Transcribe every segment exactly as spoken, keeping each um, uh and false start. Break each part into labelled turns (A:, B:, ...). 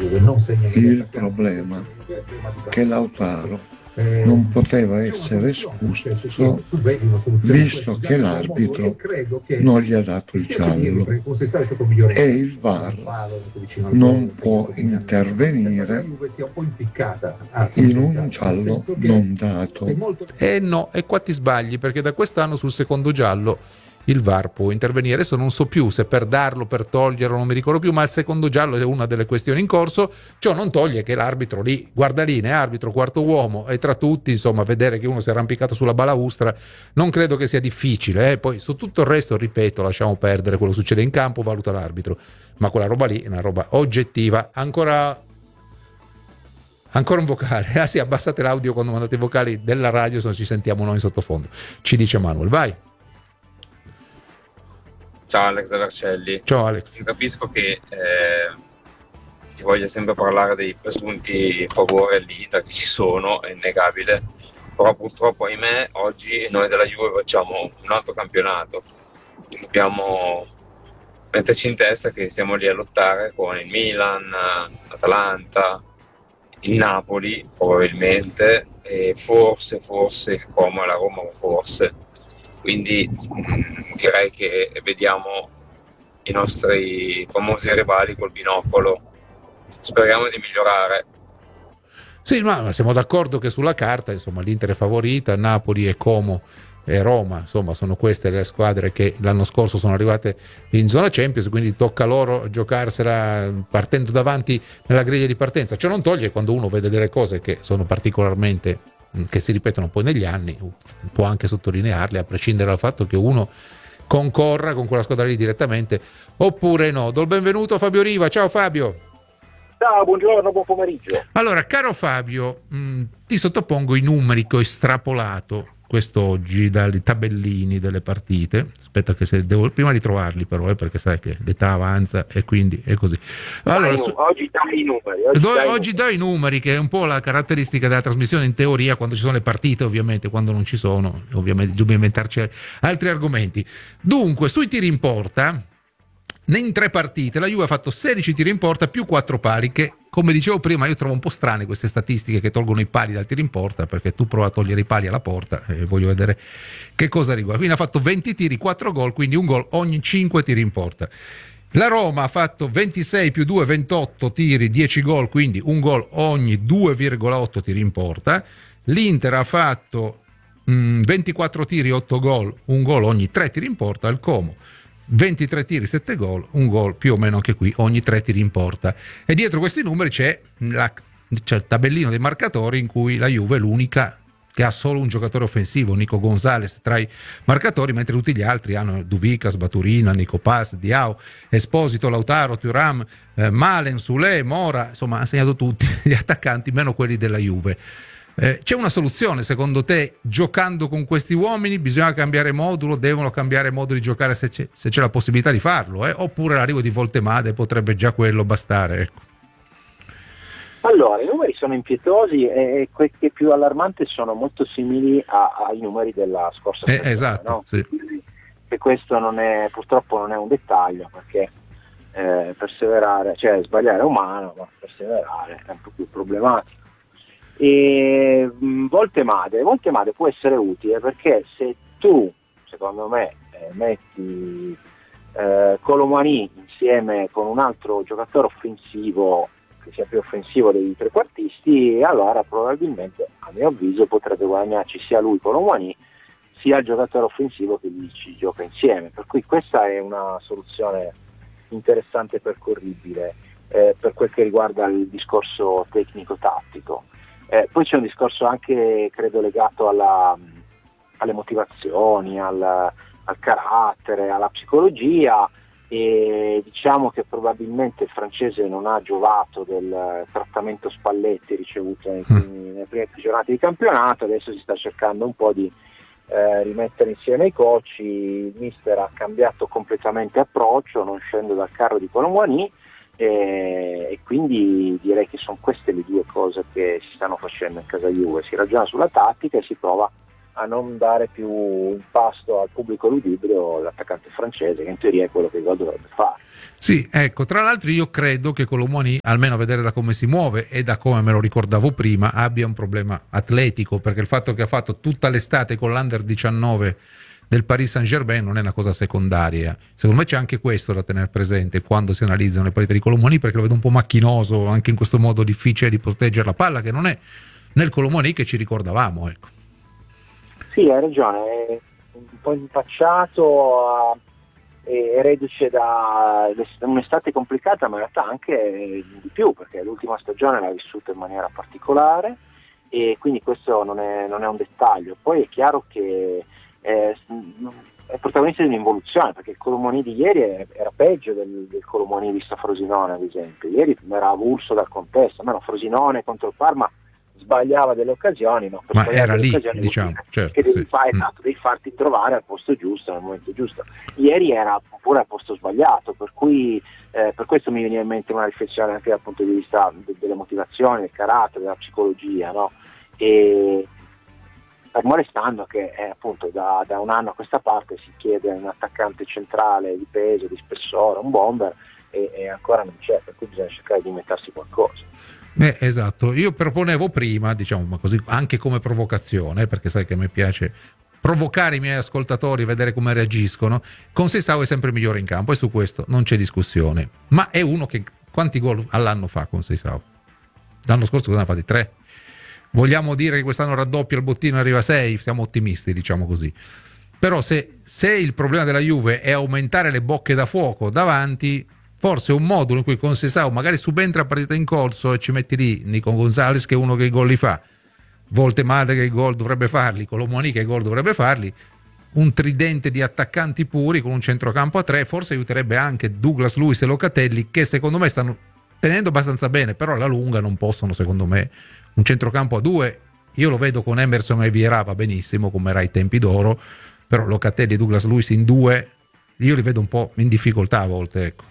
A: Il problema è che Lautaro non poteva essere espulso visto che l'arbitro non gli ha dato il giallo e il V A R non può intervenire in un giallo non dato.
B: Eh no, e qua ti sbagli, perché da quest'anno sul secondo giallo il V A R può intervenire. Adesso non so più se per darlo, per toglierlo, non mi ricordo più, ma il secondo giallo è una delle questioni in corso. Ciò non toglie che l'arbitro lì, guarda lì, ne arbitro, quarto uomo, e tra tutti, insomma, vedere che uno si è arrampicato sulla balaustra non credo che sia difficile. Eh? Poi su tutto il resto, ripeto, lasciamo perdere quello che succede in campo, valuta l'arbitro, ma quella roba lì è una roba oggettiva. Ancora ancora un vocale. Ah sì, abbassate l'audio quando mandate i vocali della radio, se non ci sentiamo noi in sottofondo, ci dice Manuel. Vai.
C: Ciao Alex Dell'Arcelli.
B: Ciao Alex.
C: Io capisco che eh, si voglia sempre parlare dei presunti favori all'Inter, che ci sono, è innegabile, però purtroppo, ahimè, oggi noi della Juve facciamo un altro campionato. Dobbiamo metterci in testa che stiamo lì a lottare con il Milan, l'Atalanta, il Napoli probabilmente, e forse, forse il Como e la Roma, forse. Quindi mh, direi che vediamo i nostri famosi rivali col binocolo. Speriamo di migliorare.
B: Sì, ma siamo d'accordo che sulla carta, insomma, l'Inter è favorita, Napoli e Como e Roma, insomma, sono queste le squadre che l'anno scorso sono arrivate in zona Champions, quindi tocca loro giocarsela partendo davanti nella griglia di partenza. Ciò non toglie, quando uno vede delle cose che sono particolarmente, che si ripetono poi negli anni, può anche sottolinearle, a prescindere dal fatto che uno concorra con quella squadra lì direttamente oppure no. Do il benvenuto a Fabio Riva. Ciao Fabio.
D: Ciao, buongiorno, buon pomeriggio.
B: Allora, caro Fabio, mh, ti sottopongo i numeri che ho estrapolato quest'oggi dai tabellini delle partite. Aspetta che se devo prima ritrovarli però, eh, perché sai che l'età avanza e quindi è così. Allora,
D: dai, su... oggi dai i numeri. Oggi,
B: do,
D: dai,
B: oggi dai i numeri, che è un po' la caratteristica della trasmissione in teoria, quando ci sono le partite, ovviamente, quando non ci sono, ovviamente dobbiamo inventarci altri argomenti. Dunque, sui tiri in porta, in tre partite la Juve ha fatto sedici tiri in porta più quattro pali, che, come dicevo prima, io trovo un po' strane queste statistiche che tolgono i pali dal tiro in porta, perché tu prova a togliere i pali alla porta e voglio vedere che cosa riguarda. Quindi ha fatto venti tiri, quattro gol, quindi un gol ogni cinque tiri in porta. La Roma ha fatto ventisei più due, ventotto tiri, dieci gol, quindi un gol ogni due virgola otto tiri in porta. L'Inter ha fatto mh, ventiquattro tiri, otto gol, un gol ogni tre tiri in porta. Il Como ventitré tiri, sette gol, un gol più o meno anche qui ogni tre tiri in porta. E dietro questi numeri c'è, la, c'è il tabellino dei marcatori, in cui la Juve è l'unica che ha solo un giocatore offensivo, Nico Gonzalez, tra i marcatori, mentre tutti gli altri hanno Duvicas, Baturina, Nico Paz, Diao, Esposito, Lautaro, Thuram, eh, Malen, Sule, Mora, insomma ha segnato tutti gli attaccanti, meno quelli della Juve. Eh, c'è una soluzione secondo te giocando con questi uomini? Bisogna cambiare modulo? Devono cambiare modo di giocare, se c'è, se c'è la possibilità di farlo, eh? Oppure l'arrivo di Voltemade potrebbe già quello bastare? Ecco.
D: Allora, i numeri sono impietosi e quel che è più allarmante sono molto simili a, ai numeri della scorsa
B: eh,
D: stagione,
B: esatto,
D: no?
B: Sì.
D: E questo non è, purtroppo non è un dettaglio, perché eh, perseverare, cioè sbagliare è umano, ma perseverare è un po' più problematico. E mh, Voltemade, Voltemade può essere utile, perché se tu, secondo me, eh, metti eh, Colomani insieme con un altro giocatore offensivo che sia più offensivo dei trequartisti, allora probabilmente, a mio avviso, potrebbe guadagnarci sia lui Colomani sia il giocatore offensivo che gli ci gioca insieme. Per cui questa è una soluzione interessante e percorribile eh, per quel che riguarda il discorso tecnico-tattico. Eh, poi c'è un discorso anche, credo, legato alla, alle motivazioni, al, al carattere, alla psicologia, e diciamo che probabilmente il francese non ha giovato del trattamento Spalletti ricevuto nei primi, nelle prime giornate di campionato. Adesso si sta cercando un po' di eh, rimettere insieme i coach. Il mister ha cambiato completamente approccio, non scende dal carro di Colomboigny, e, e quindi direi che sono queste le due cose che si stanno facendo in casa Juve: si ragiona sulla tattica e si prova a non dare più in pasto al pubblico ludibrio l'attaccante francese, che in teoria è quello che il gol dovrebbe fare.
B: Sì, ecco, tra l'altro io credo che Kolo Muani, almeno a vedere da come si muove e da come me lo ricordavo prima, abbia un problema atletico, perché il fatto che ha fatto tutta l'estate con l'Under diciannove del Paris Saint-Germain non è una cosa secondaria. Secondo me c'è anche questo da tenere presente quando si analizzano le partite di Kolo Muani, perché lo vedo un po' macchinoso, anche in questo modo difficile di proteggere la palla, che non è nel Kolo Muani che ci ricordavamo, ecco.
D: Sì, hai ragione, è un po' impacciato, è reduce da un'estate complicata, ma in realtà anche di più, perché l'ultima stagione l'ha vissuta in maniera particolare e quindi questo non è, non è un dettaglio. Poi è chiaro che è, è protagonista di un'involuzione, perché il Kolo Muani di ieri era peggio del, del Kolo Muani visto a Frosinone, ad esempio. Ieri era avulso dal contesto, almeno Frosinone contro il Parma sbagliava delle occasioni, no? Per
B: ma era lì, diciamo, certo,
D: che devi,
B: sì.
D: fare, esatto, devi farti trovare al posto giusto nel momento giusto. Ieri era pure al posto sbagliato, per cui eh, per questo mi viene in mente una riflessione anche dal punto di vista de- delle motivazioni, del carattere, della psicologia, no? E fermo restando che eh, appunto da, da un anno a questa parte si chiede un attaccante centrale di peso, di spessore, un bomber, e, e ancora non c'è, per cui bisogna cercare di inventarsi qualcosa.
B: Eh, esatto, io proponevo prima, diciamo, ma così anche come provocazione, perché sai che a me piace provocare i miei ascoltatori, vedere come reagiscono. Conceição è sempre migliore in campo e su questo non c'è discussione, ma è uno che quanti gol all'anno fa Conceição? L'anno scorso cosa ne ha fatti? Tre? Vogliamo dire che quest'anno raddoppia il bottino e arriva a sei? Siamo ottimisti, diciamo così. Però se, se il problema della Juve è aumentare le bocche da fuoco davanti, forse un modulo in cui Conceição magari subentra a partita in corso e ci metti lì Nico Gonzalez che è uno che i gol li fa, Voltemade che i gol dovrebbe farli, Kolo Muani che i gol dovrebbe farli, un tridente di attaccanti puri con un centrocampo a tre, forse aiuterebbe anche Douglas Luiz e Locatelli, che secondo me stanno tenendo abbastanza bene, però alla lunga non possono, secondo me, un centrocampo a due. Io lo vedo con Emerson e Vieira, va benissimo come era ai tempi d'oro, però Locatelli e Douglas Luiz in due io li vedo un po' in difficoltà a volte, ecco.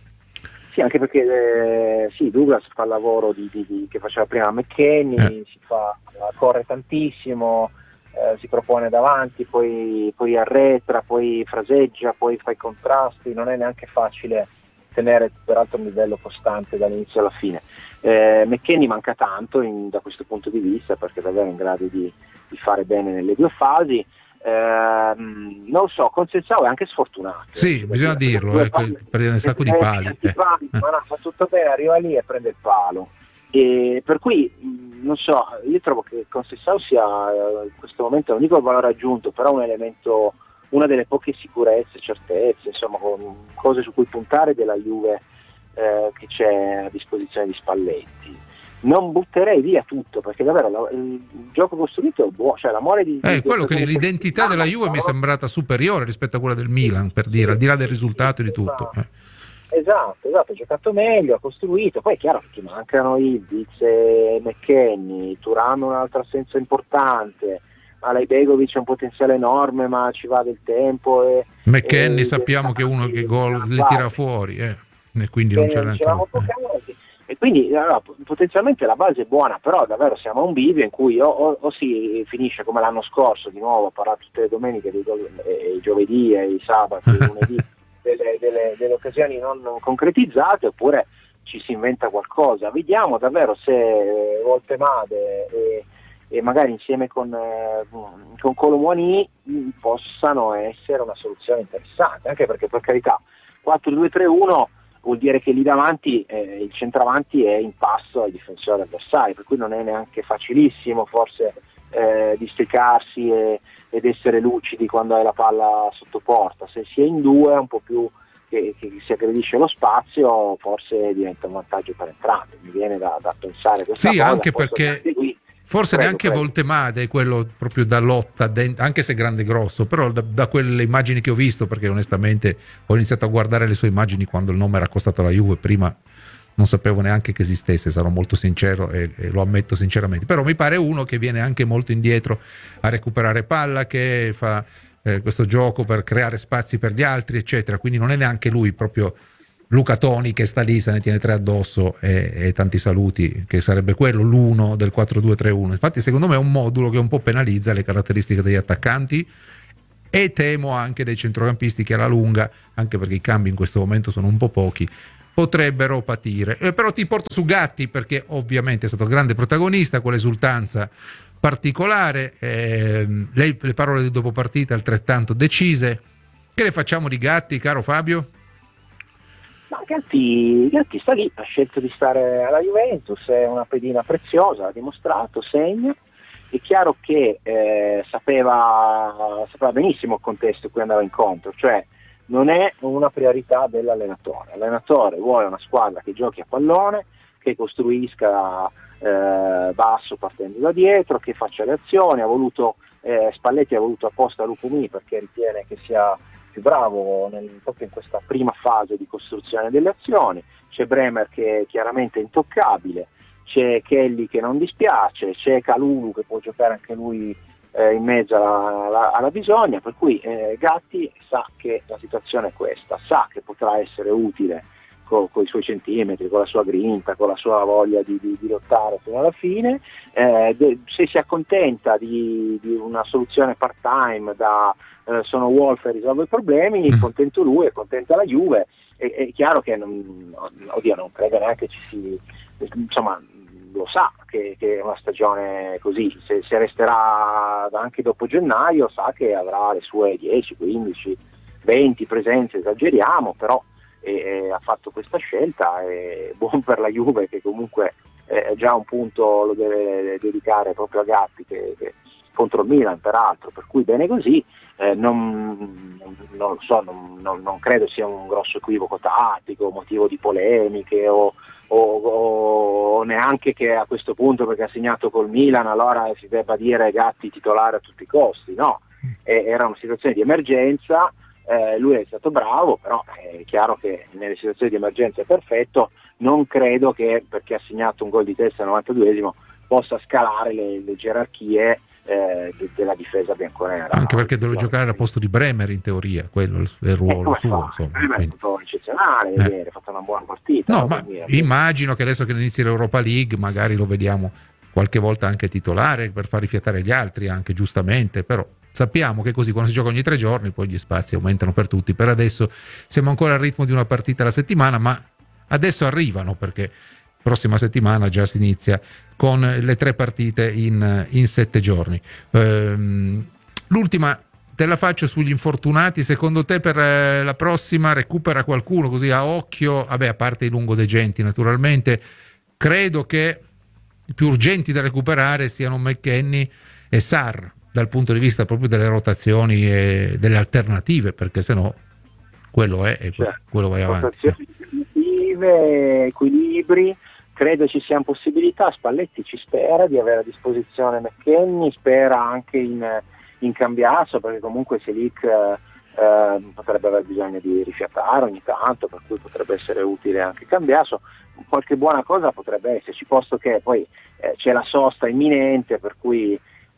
D: Sì, anche perché eh, sì, Douglas fa il lavoro di, di, di, che faceva prima McKennie, eh. si fa, corre tantissimo, eh, si propone davanti, poi, poi arretra, poi fraseggia, poi fa i contrasti, non è neanche facile tenere peraltro un livello costante dall'inizio alla fine. Eh, McKennie manca tanto in, da questo punto di vista, perché è davvero in grado di, di fare bene nelle due fasi. Eh, non lo so, Conceição è anche sfortunato.
B: Sì, bisogna dirlo, eh, prende un sacco di pali.
D: Eh. pali ma no, fa tutto bene, arriva lì e prende il palo. E per cui, non so, io trovo che Conceição sia in questo momento non dico il valore aggiunto, però un elemento, una delle poche sicurezze, certezze, insomma, con cose su cui puntare della Juve eh, che c'è a disposizione di Spalletti. Non butterei via tutto, perché davvero la, il gioco costruito è buono, cioè l'amore di,
B: eh,
D: di
B: quello che l'identità della Juve no? mi è sembrata superiore rispetto a quella del Milan, per dire, al di là del risultato e di tutto. Eh.
D: Esatto, esatto, ha giocato meglio, ha costruito, poi è chiaro che ti mancano Ivic e McKennie, Thuram un'altra assenza importante, Alaibegovic ha un potenziale enorme ma ci va del tempo. E,
B: McKennie
D: e,
B: sappiamo e, che è uno che gol li tira fuori, eh. e quindi non c'è neanche.
D: E quindi allora, potenzialmente la base è buona, però davvero siamo a un bivio in cui o, o, o si finisce come l'anno scorso, di nuovo a parlare tutte le domeniche, e i giovedì e i sabati, i lunedì, delle, delle, delle occasioni non concretizzate, oppure ci si inventa qualcosa. Vediamo davvero se Voltemade e, e magari insieme con, eh, con Kolo Muani possano essere una soluzione interessante, anche perché per carità quattro due tre uno vuol dire che lì davanti eh, il centravanti è in passo ai difensori avversari, per cui non è neanche facilissimo forse eh, districarsi e, ed essere lucidi quando hai la palla sotto porta. Se si è in due un po' più che, che si aggredisce lo spazio, forse diventa un vantaggio per entrambi, mi viene da, da pensare questa
B: sì,
D: cosa.
B: Anche perché qui, forse prego, neanche prego. Voltemade è quello proprio da lotta, anche se grande e grosso, però da, da quelle immagini che ho visto, perché onestamente ho iniziato a guardare le sue immagini quando il nome era accostato alla Juve, prima non sapevo neanche che esistesse, sarò molto sincero e, e lo ammetto sinceramente, però mi pare uno che viene anche molto indietro a recuperare palla, che fa eh, questo gioco per creare spazi per gli altri eccetera, quindi non è neanche lui proprio Luca Toni che sta lì, se ne tiene tre addosso e, e tanti saluti, che sarebbe quello l'uno del quattro due tre uno. Infatti secondo me è un modulo che un po' penalizza le caratteristiche degli attaccanti e temo anche dei centrocampisti che alla lunga, anche perché i cambi in questo momento sono un po' pochi, potrebbero patire. Eh, però ti porto su Gatti, perché ovviamente è stato grande protagonista, con l'esultanza particolare, eh, lei, le parole di dopo partita altrettanto decise. Che ne facciamo di Gatti, caro Fabio?
D: Ma Gatti, Gatti sta lì, ha scelto di stare alla Juventus, è una pedina preziosa, ha dimostrato, segna. È chiaro che eh, sapeva, sapeva benissimo il contesto in cui andava incontro, cioè non è una priorità dell'allenatore. L'allenatore vuole una squadra che giochi a pallone, che costruisca eh, basso partendo da dietro, che faccia le azioni. Ha voluto, eh, Spalletti ha voluto apposta Lucumí perché ritiene che sia più bravo nel, proprio in questa prima fase di costruzione delle azioni. C'è Bremer che è chiaramente intoccabile, c'è Kelly che non dispiace, c'è Kalulu che può giocare anche lui eh, in mezzo alla, alla, alla bisogna, per cui eh, Gatti sa che la situazione è questa, sa che potrà essere utile con i suoi centimetri, con la sua grinta, con la sua voglia di, di, di lottare fino alla fine. Eh, de, se si accontenta di, di una soluzione part-time da eh, sono Wolf e risolve i problemi, contento lui e contenta la Juve. È, è chiaro che non, oddio, non credo neanche ci si, insomma, lo sa che, che è una stagione così, se, se resterà anche dopo gennaio sa che avrà le sue dieci, quindici, venti presenze, esageriamo, però e, e ha fatto questa scelta, è buon per la Juve che comunque è già un punto lo deve dedicare proprio a Gatti che, che contro il Milan peraltro, per cui bene così. Eh, non, non lo so, non, non, non credo sia un grosso equivoco tattico, motivo di polemiche o, o, o neanche che a questo punto, perché ha segnato col Milan, allora si debba dire Gatti titolare a tutti i costi. No, eh, era una situazione di emergenza, eh, lui è stato bravo, però è chiaro che nelle situazioni di emergenza è perfetto. Non credo che perché ha segnato un gol di testa al novantaduesimo possa scalare le, le gerarchie Eh, de- della difesa bianconera,
B: anche perché deve giocare al posto di Bremer in teoria, quello è il, il ruolo
D: eh,
B: suo,
D: fa?
B: insomma,
D: Bremer è stato eccezionale
B: eh.
D: ieri, ha fatto una buona partita,
B: no,
D: no?
B: ma
D: Quindi,
B: immagino che adesso che inizi l'Europa League magari lo vediamo qualche volta anche titolare per far rifiatare gli altri, anche giustamente, però sappiamo che così quando si gioca ogni tre giorni poi gli spazi aumentano per tutti. Per adesso siamo ancora al ritmo di una partita alla settimana, ma adesso arrivano, perché prossima settimana già si inizia con le tre partite in, in sette giorni. Ehm, l'ultima te la faccio sugli infortunati. Secondo te per la prossima recupera qualcuno così a occhio? Vabbè, a parte i lungodegenti naturalmente, credo che i più urgenti da recuperare siano McKennie e Sarr dal punto di vista proprio delle rotazioni e delle alternative, perché sennò quello è e
D: certo,
B: quello vai avanti.
D: Rotazioni definitive, equilibri. Credo ci siano possibilità, Spalletti ci spera di avere a disposizione McKennie, spera anche in, in Cambiaso, perché comunque Selic eh, potrebbe aver bisogno di rifiatare ogni tanto, per cui potrebbe essere utile anche Cambiaso. Qualche buona cosa potrebbe esserci, posto che poi eh, c'è la sosta imminente, per cui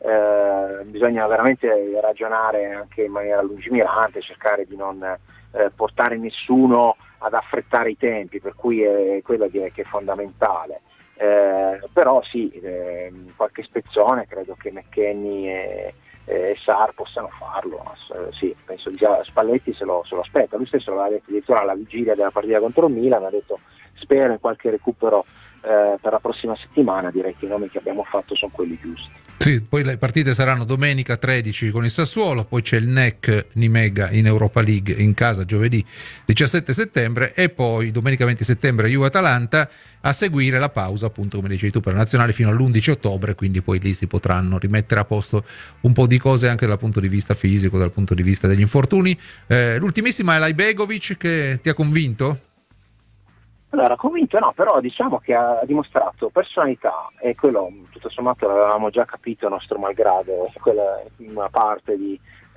D: eh, bisogna veramente ragionare anche in maniera lungimirante, cercare di non eh, portare nessuno ad affrettare i tempi, per cui è quello che è fondamentale. Eh, però sì, eh, qualche spezzone credo che McKennie e, e Sarr possano farlo. Eh, sì, penso di già Spalletti se lo, se lo aspetta. Lui stesso l'aveva detto addirittura alla vigilia della partita contro il Milan, ha detto spero in qualche recupero eh, per la prossima settimana. Direi che i nomi che abbiamo fatto sono quelli giusti.
B: Sì, poi le partite saranno domenica tredici con il Sassuolo, poi c'è il N E C Nimega in Europa League in casa giovedì diciassette settembre e poi domenica venti settembre Juve-Atalanta, a seguire la pausa appunto come dicevi tu per la nazionale fino all'undici ottobre, quindi poi lì si potranno rimettere a posto un po' di cose anche dal punto di vista fisico, dal punto di vista degli infortuni. Eh, l'ultimissima è Lajbegovic, che ti ha convinto?
D: Allora, convinto no, però diciamo che ha dimostrato personalità, e quello tutto sommato l'avevamo già capito a nostro malgrado, quella una parte di,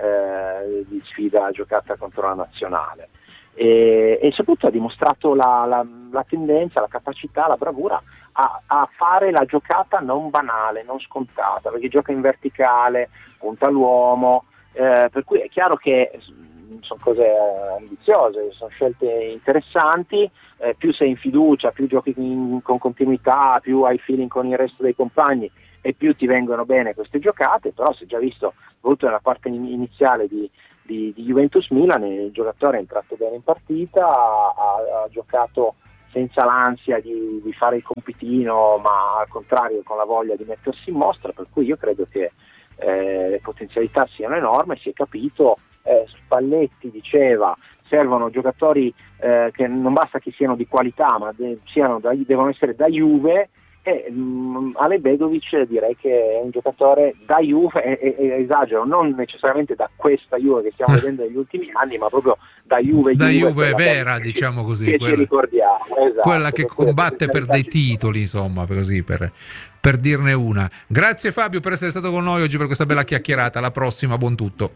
D: eh, di sfida giocata contro la nazionale, e, e soprattutto ha dimostrato la, la, la tendenza, la capacità, la bravura a, a fare la giocata non banale, non scontata, perché gioca in verticale, punta all'uomo, eh, per cui è chiaro che sono cose ambiziose, sono scelte interessanti, eh, più sei in fiducia, più giochi in, con continuità, più hai feeling con il resto dei compagni e più ti vengono bene queste giocate. Però si è già visto, soprattutto nella parte iniziale di, di, di Juventus-Milan, il giocatore è entrato bene in partita, ha, ha giocato senza l'ansia di, di fare il compitino, ma al contrario con la voglia di mettersi in mostra, per cui io credo che eh, le potenzialità siano enormi. Si è capito, eh, Spalletti diceva servono giocatori eh, che non basta che siano di qualità, ma de- siano da, devono essere da Juve, e mh, Ale Begovic direi che è un giocatore da Juve, e, e, e esagero, non necessariamente da questa Juve che stiamo vedendo negli ultimi anni, ma proprio da Juve
B: da
D: Juve,
B: Juve vera, diciamo così,
D: che
B: quella,
D: ci ricordiamo, esatto,
B: quella che combatte per dei titoli, insomma, così per, per dirne una. Grazie Fabio per essere stato con noi oggi, per questa bella chiacchierata. Alla prossima, buon tutto.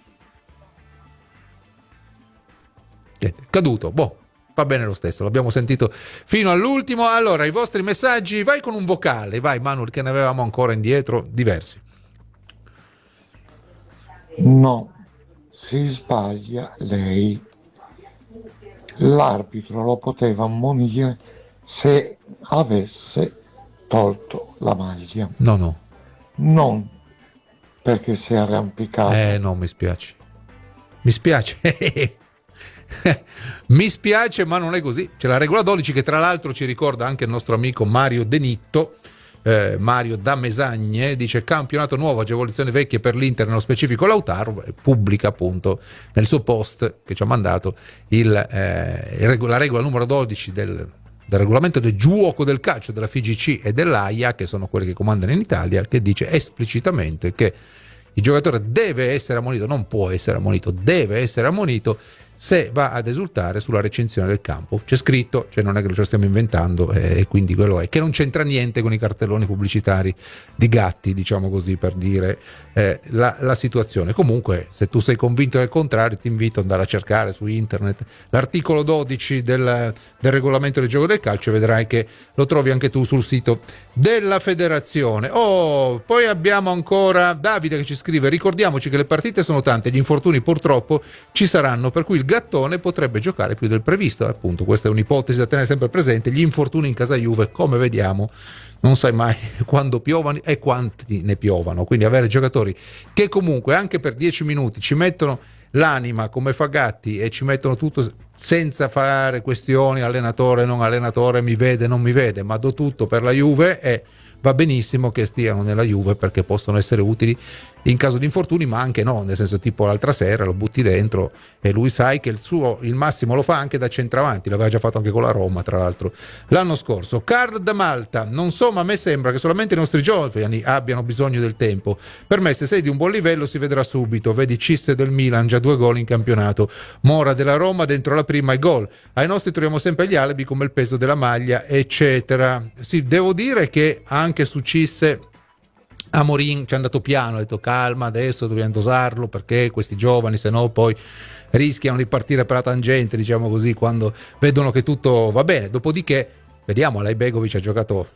B: Caduto, boh, va bene lo stesso, l'abbiamo sentito fino all'ultimo. Allora, i vostri messaggi, vai con un vocale, vai Manuel, che ne avevamo ancora indietro diversi.
A: No, si sbaglia lei. L'arbitro lo poteva ammonire se avesse tolto la maglia.
B: No, no.
A: Non perché si è arrampicato.
B: Eh, no, mi spiace. Mi spiace. Mi spiace, ma non è così. C'è la regola dodici, che tra l'altro ci ricorda anche il nostro amico Mario Denitto, eh, Mario da Mesagne, dice campionato nuovo, agevolazioni vecchie per l'Inter, nello specifico Lautaro, e pubblica appunto nel suo post che ci ha mandato il, eh, la regola numero dodici del, del regolamento del gioco del calcio della F I G C e dell'A I A, che sono quelli che comandano in Italia, che dice esplicitamente che il giocatore deve essere ammonito, non può essere ammonito, deve essere ammonito se va ad esultare sulla recinzione del campo. C'è scritto, cioè non è che ce lo stiamo inventando, e eh, quindi quello è, che non c'entra niente con i cartelloni pubblicitari di Gatti, diciamo così, per dire eh, la, la situazione. Comunque, se tu sei convinto del contrario, ti invito ad andare a cercare su internet l'articolo dodici del, del regolamento del gioco del calcio, e vedrai che lo trovi anche tu sul sito della federazione. Oh, poi abbiamo ancora Davide che ci scrive: ricordiamoci che le partite sono tante, gli infortuni purtroppo ci saranno, per cui il Gattone potrebbe giocare più del previsto. Appunto, questa è un'ipotesi da tenere sempre presente. Gli infortuni in casa Juve, come vediamo, non sai mai quando piovano e quanti ne piovano, quindi avere giocatori che comunque anche per dieci minuti ci mettono l'anima come fa Gatti e ci mettono tutto senza fare questioni allenatore non allenatore, mi vede non mi vede, ma do tutto per la Juve, e va benissimo che stiano nella Juve perché possono essere utili in caso di infortuni, ma anche no, nel senso, tipo l'altra sera lo butti dentro e lui sai che il suo il massimo lo fa anche da centravanti, l'aveva già fatto anche con la Roma tra l'altro l'anno scorso. Carl da Malta: non so, ma a me sembra che solamente i nostri giovani abbiano bisogno del tempo. Per me, se sei di un buon livello si vedrà subito, vedi Cisse del Milan, già due gol in campionato, Mora della Roma dentro la prima e gol, ai nostri troviamo sempre gli alibi come il peso della maglia eccetera. Sì, devo dire che anche su Cisse Amorin ci è andato piano, ha detto calma, adesso dobbiamo dosarlo perché questi giovani se no poi rischiano di partire per la tangente, diciamo così, quando vedono che tutto va bene. Dopodiché vediamo, Alay Begovic ha giocato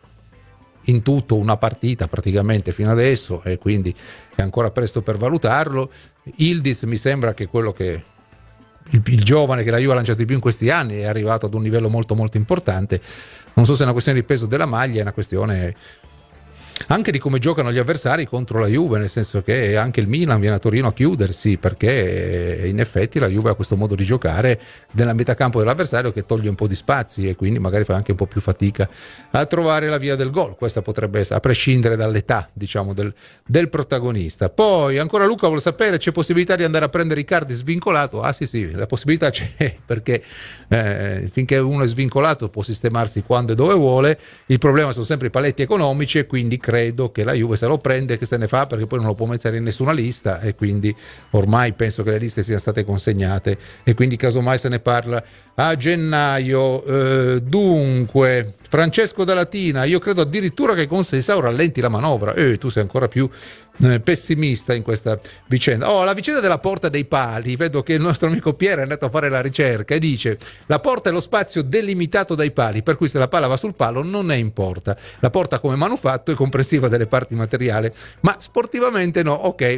B: in tutto una partita praticamente fino adesso e quindi è ancora presto per valutarlo. Ildiz mi sembra che quello che il, il giovane che la Juve ha lanciato di più in questi anni, è arrivato ad un livello molto molto importante. Non so se è una questione di peso della maglia, è una questione anche di come giocano gli avversari contro la Juve, nel senso che anche il Milan viene a Torino a chiudersi, perché in effetti la Juve ha questo modo di giocare nella metà campo dell'avversario che toglie un po' di spazi e quindi magari fa anche un po' più fatica a trovare la via del gol. Questa potrebbe essere, a prescindere dall'età, diciamo, del, del protagonista. Poi ancora Luca vuole sapere: c'è possibilità di andare a prendere Icardi svincolato? Ah sì sì, la possibilità c'è, perché eh, finché uno è svincolato può sistemarsi quando e dove vuole. Il problema sono sempre i paletti economici e quindi credo che la Juve se lo prende, che se ne fa, perché poi non lo può mettere in nessuna lista e quindi ormai penso che le liste siano state consegnate e quindi casomai se ne parla a gennaio. Eh, dunque Francesco da Latina: io credo addirittura che con Seisao rallenti la manovra. Eh, tu sei ancora più eh, pessimista in questa vicenda. Oh, la vicenda della porta dei pali, vedo che il nostro amico Piero è andato a fare la ricerca e dice: la porta è lo spazio delimitato dai pali, per cui se la palla va sul palo non è in porta. La porta come manufatto è comprensiva delle parti materiali, ma sportivamente no. Ok,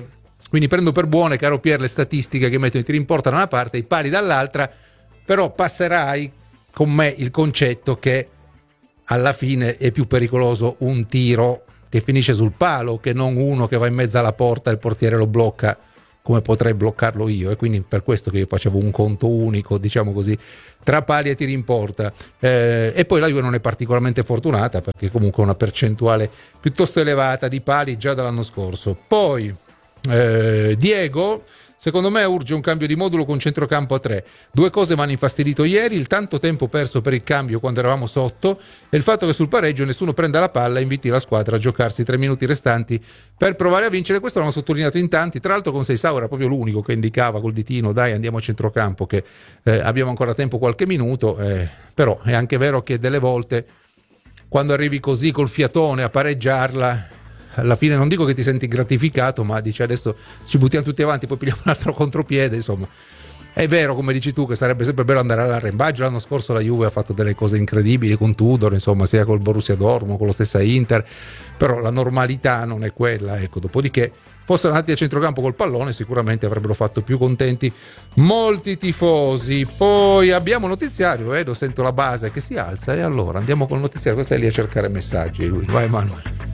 B: Quindi prendo per buone, caro Pier, le statistiche che mettono i tiri in porta da una parte e i pali dall'altra, però passerai con me il concetto che alla fine è più pericoloso un tiro che finisce sul palo che non uno che va in mezzo alla porta e il portiere lo blocca come potrei bloccarlo io, e quindi per questo che io facevo un conto unico, diciamo così, tra pali e tiri in porta. Eh, e poi la Juve non è particolarmente fortunata perché comunque ha una percentuale piuttosto elevata di pali già dall'anno scorso. Poi eh, Diego, secondo me urge un cambio di modulo con centrocampo a tre. Due cose mi hanno infastidito ieri: il tanto tempo perso per il cambio quando eravamo sotto e il fatto che sul pareggio nessuno prenda la palla e inviti la squadra a giocarsi i tre minuti restanti per provare a vincere. Questo l'hanno sottolineato in tanti, tra l'altro con Seisao era proprio l'unico che indicava col ditino dai andiamo a centrocampo che eh, abbiamo ancora tempo qualche minuto, eh, però è anche vero che delle volte quando arrivi così col fiatone a pareggiarla, alla fine non dico che ti senti gratificato, ma dici adesso ci buttiamo tutti avanti, poi pigliamo un altro contropiede. Insomma, è vero, come dici tu, che sarebbe sempre bello andare all'arrembaggio. L'anno scorso la Juve ha fatto delle cose incredibili con Tudor, insomma, sia col Borussia Dortmund, con lo stessa Inter, però la normalità non è quella, ecco. Dopodiché fossero andati a centrocampo col pallone sicuramente avrebbero fatto più contenti molti tifosi. Poi abbiamo notiziario, vedo, sento la base che si alza, e allora andiamo col notiziario. Questo è lì a cercare messaggi lui. Vai Emanuele.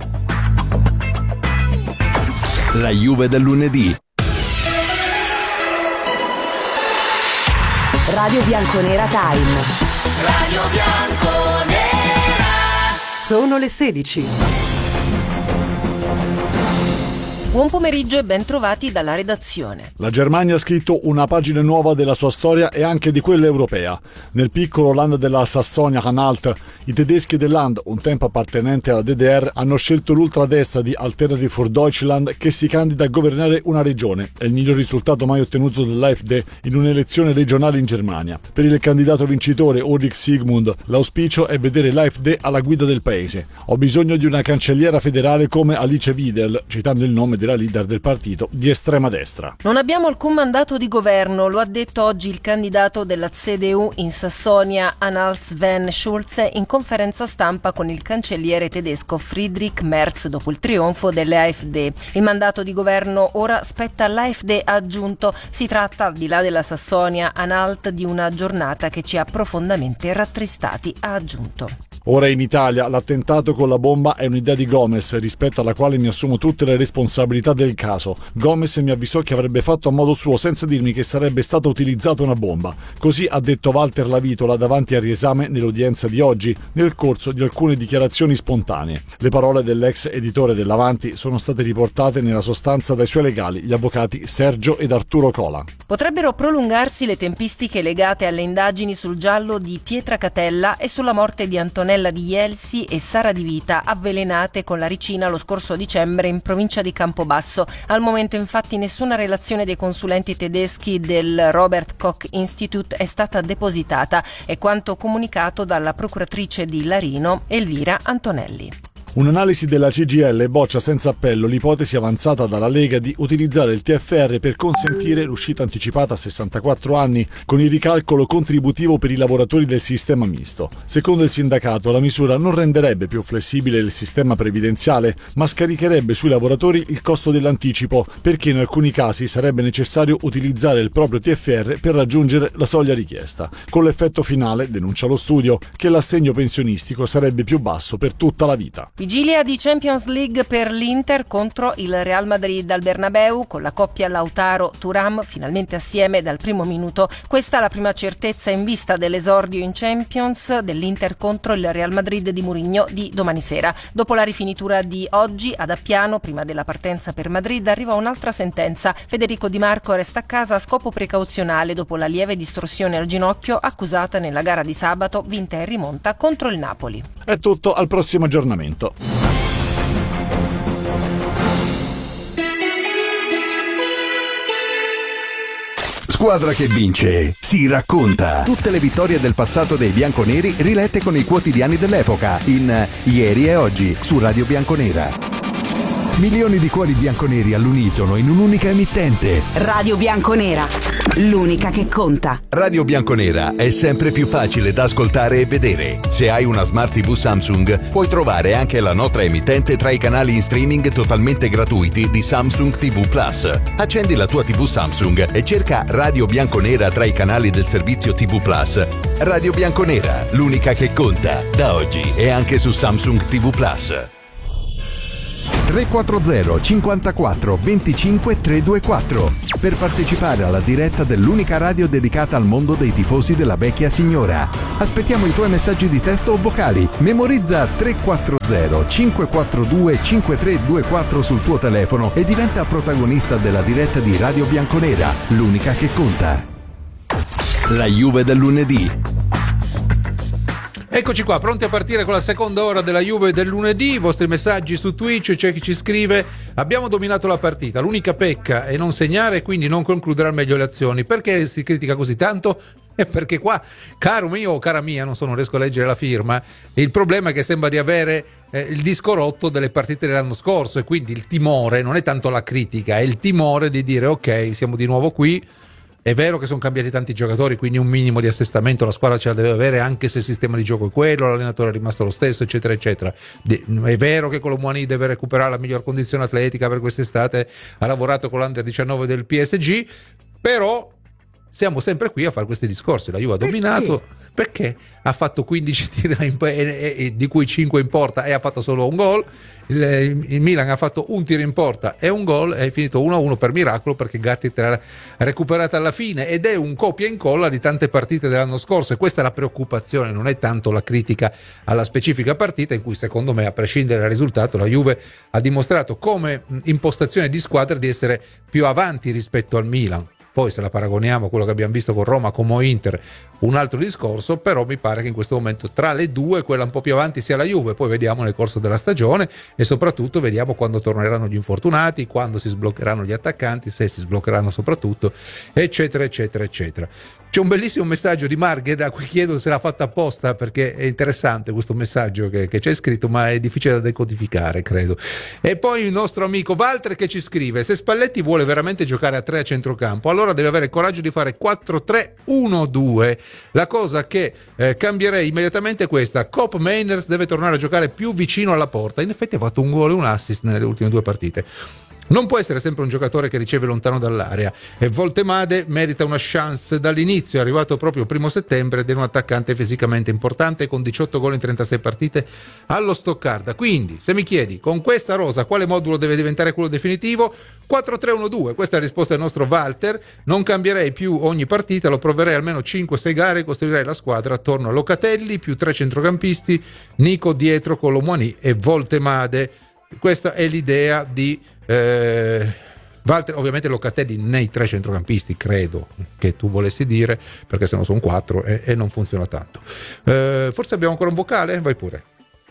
E: La Juve del lunedì.
F: Radio Bianconera Time.
G: Radio Bianconera.
F: Sono le sedici.
G: Buon pomeriggio e ben trovati dalla redazione.
H: La Germania ha scritto una pagina nuova della sua storia e anche di quella europea. Nel piccolo land della Sassonia-Anhalt, i tedeschi del Land, un tempo appartenente alla D D R, hanno scelto l'ultradestra di Alternative für Deutschland che si candida a governare una regione. È il miglior risultato mai ottenuto dall'A F D in un'elezione regionale in Germania. Per il candidato vincitore Ulrich Sigmund, l'auspicio è vedere l'A F D alla guida del paese. Ho bisogno di una cancelliera federale come Alice Widerl, citando il nome della leader del partito di estrema destra.
G: Non abbiamo alcun mandato di governo, lo ha detto oggi il candidato della C D U in Sassonia, Anhalt Sven Schulze, in conferenza stampa con il cancelliere tedesco Friedrich Merz dopo il trionfo delle A F D. Il mandato di governo ora spetta all'A F D, ha aggiunto. Si tratta, al di là della Sassonia Anhalt, di una giornata che ci ha profondamente rattristati, ha aggiunto.
H: Ora in Italia l'attentato con la bomba è un'idea di Gomes, rispetto alla quale mi assumo tutte le responsabilità del caso. Gomes mi avvisò che avrebbe fatto a modo suo senza dirmi che sarebbe stata utilizzata una bomba. Così ha detto Walter Lavitola davanti al riesame nell'udienza di oggi, nel corso di alcune dichiarazioni spontanee. Le parole dell'ex editore dell'Avanti sono state riportate nella sostanza dai suoi legali, gli avvocati Sergio ed Arturo Cola.
G: Potrebbero prolungarsi le tempistiche legate alle indagini sul giallo di Pietra Catella e sulla morte di Antonella Di Jelsi e Sara Di Vita, avvelenate con la ricina lo scorso dicembre in provincia di Campobasso. Al momento infatti nessuna relazione dei consulenti tedeschi del Robert Koch Institute è stata depositata, è quanto comunicato dalla procuratrice di Larino Elvira Antonelli.
H: Un'analisi della C G I L boccia senza appello l'ipotesi avanzata dalla Lega di utilizzare il T F R per consentire l'uscita anticipata a sessantaquattro anni con il ricalcolo contributivo per i lavoratori del sistema misto. Secondo il sindacato, la misura non renderebbe più flessibile il sistema previdenziale, ma scaricherebbe sui lavoratori il costo dell'anticipo, perché in alcuni casi sarebbe necessario utilizzare il proprio T F R per raggiungere la soglia richiesta, con l'effetto finale, denuncia lo studio, che l'assegno pensionistico sarebbe più basso per tutta la vita.
G: Vigilia di Champions League per l'Inter contro il Real Madrid al Bernabeu, con la coppia Lautaro-Thuram finalmente assieme dal primo minuto. Questa è la prima certezza in vista dell'esordio in Champions dell'Inter contro il Real Madrid di Mourinho di domani sera. Dopo la rifinitura di oggi ad Appiano, prima della partenza per Madrid, arriva un'altra sentenza. Federico Di Marco resta a casa a scopo precauzionale dopo la lieve distorsione al ginocchio accusata nella gara di sabato vinta in rimonta contro il Napoli.
H: È tutto, al prossimo aggiornamento.
E: Squadra che vince si racconta. Tutte le vittorie del passato dei bianconeri rilette con i quotidiani dell'epoca in Ieri e Oggi su Radio Bianconera. Milioni di cuori bianconeri all'unisono in un'unica emittente.
F: Radio Bianconera. l'unica che conta.
E: Radio Bianconera è sempre più facile da ascoltare e vedere. Se hai una Smart tivù Samsung, puoi trovare anche la nostra emittente tra i canali in streaming totalmente gratuiti di Samsung tivù Plus. Accendi la tua tivù Samsung e cerca Radio Bianconera tra i canali del servizio tivù Plus. Radio Bianconera, l'unica che conta. Da oggi è anche su Samsung tivù Plus. tre quattro zero cinquantaquattro venticinque trecentoventiquattro per partecipare alla diretta dell'unica radio dedicata al mondo dei tifosi della vecchia signora. Aspettiamo i tuoi messaggi di testo o vocali. Memorizza tre quattro zero cinque quattro due cinque tre due quattro sul tuo telefono e diventa protagonista della diretta di Radio Bianconera, l'unica che conta. La Juve del lunedì.
B: Eccoci qua, pronti a partire con la seconda ora della Juve del lunedì. I vostri messaggi su Twitch, c'è chi ci scrive: abbiamo dominato la partita, l'unica pecca è non segnare e quindi non concludere al meglio le azioni. Perché si critica così tanto? È perché qua, caro mio o cara mia, non so, non riesco a leggere la firma, il problema è che sembra di avere eh, il disco rotto delle partite dell'anno scorso, e quindi il timore, non è tanto la critica, è il timore di dire ok, siamo di nuovo qui. È vero che sono cambiati tanti giocatori, quindi un minimo di assestamento la squadra ce la deve avere, anche se il sistema di gioco è quello, l'allenatore è rimasto lo stesso, eccetera eccetera. È vero che Colomwani deve recuperare la miglior condizione atletica per quest'estate, ha lavorato con l'Under diciannove del P S G, però siamo sempre qui a fare questi discorsi. La Juve ha dominato perché ha fatto quindici tiri di cui cinque in porta e ha fatto solo un gol. Il, il Milan ha fatto un tiro in porta e un gol, è finito uno a uno per miracolo, perché Gatti l'ha recuperata alla fine, ed è un copia e incolla di tante partite dell'anno scorso, e questa è la preoccupazione, non è tanto la critica alla specifica partita, in cui secondo me, a prescindere dal risultato, la Juve ha dimostrato come impostazione di squadra di essere più avanti rispetto al Milan. Poi se la paragoniamo a quello che abbiamo visto con Roma, come Inter, un altro discorso, però mi pare che in questo momento tra le due quella un po' più avanti sia la Juve. Poi vediamo nel corso della stagione, e soprattutto vediamo quando torneranno gli infortunati, quando si sbloccheranno gli attaccanti, se si sbloccheranno soprattutto, eccetera eccetera eccetera. C'è un bellissimo messaggio di Marghed a cui chiedo se l'ha fatta apposta, perché è interessante questo messaggio che, che c'è scritto, ma è difficile da decodificare, credo. E poi il nostro amico Walter che ci scrive: se Spalletti vuole veramente giocare a tre a centrocampo, allora deve avere il coraggio di fare quattro tre uno due. La cosa che eh, cambierei immediatamente è questa: Cop Mainers deve tornare a giocare più vicino alla porta. In effetti ha fatto un gol e un assist nelle ultime due partite. Non può essere sempre un giocatore che riceve lontano dall'area, e Voltemade merita una chance dall'inizio. È arrivato proprio il primo settembre ed è un attaccante fisicamente importante, con diciotto gol in trentasei partite allo Stoccarda. Quindi, se mi chiedi, con questa rosa quale modulo deve diventare quello definitivo? quattro tre uno due, questa è la risposta del nostro Walter. Non cambierei più ogni partita, lo proverei almeno cinque sei gare e costruirei la squadra attorno a Locatelli più tre centrocampisti, Nico dietro, Colomwani e Voltemade. Questa è l'idea di eh, Walter. Ovviamente Locatelli nei tre centrocampisti, credo che tu volessi dire, perché se no sono quattro e, e non funziona tanto. Eh, forse abbiamo ancora un vocale? Vai pure.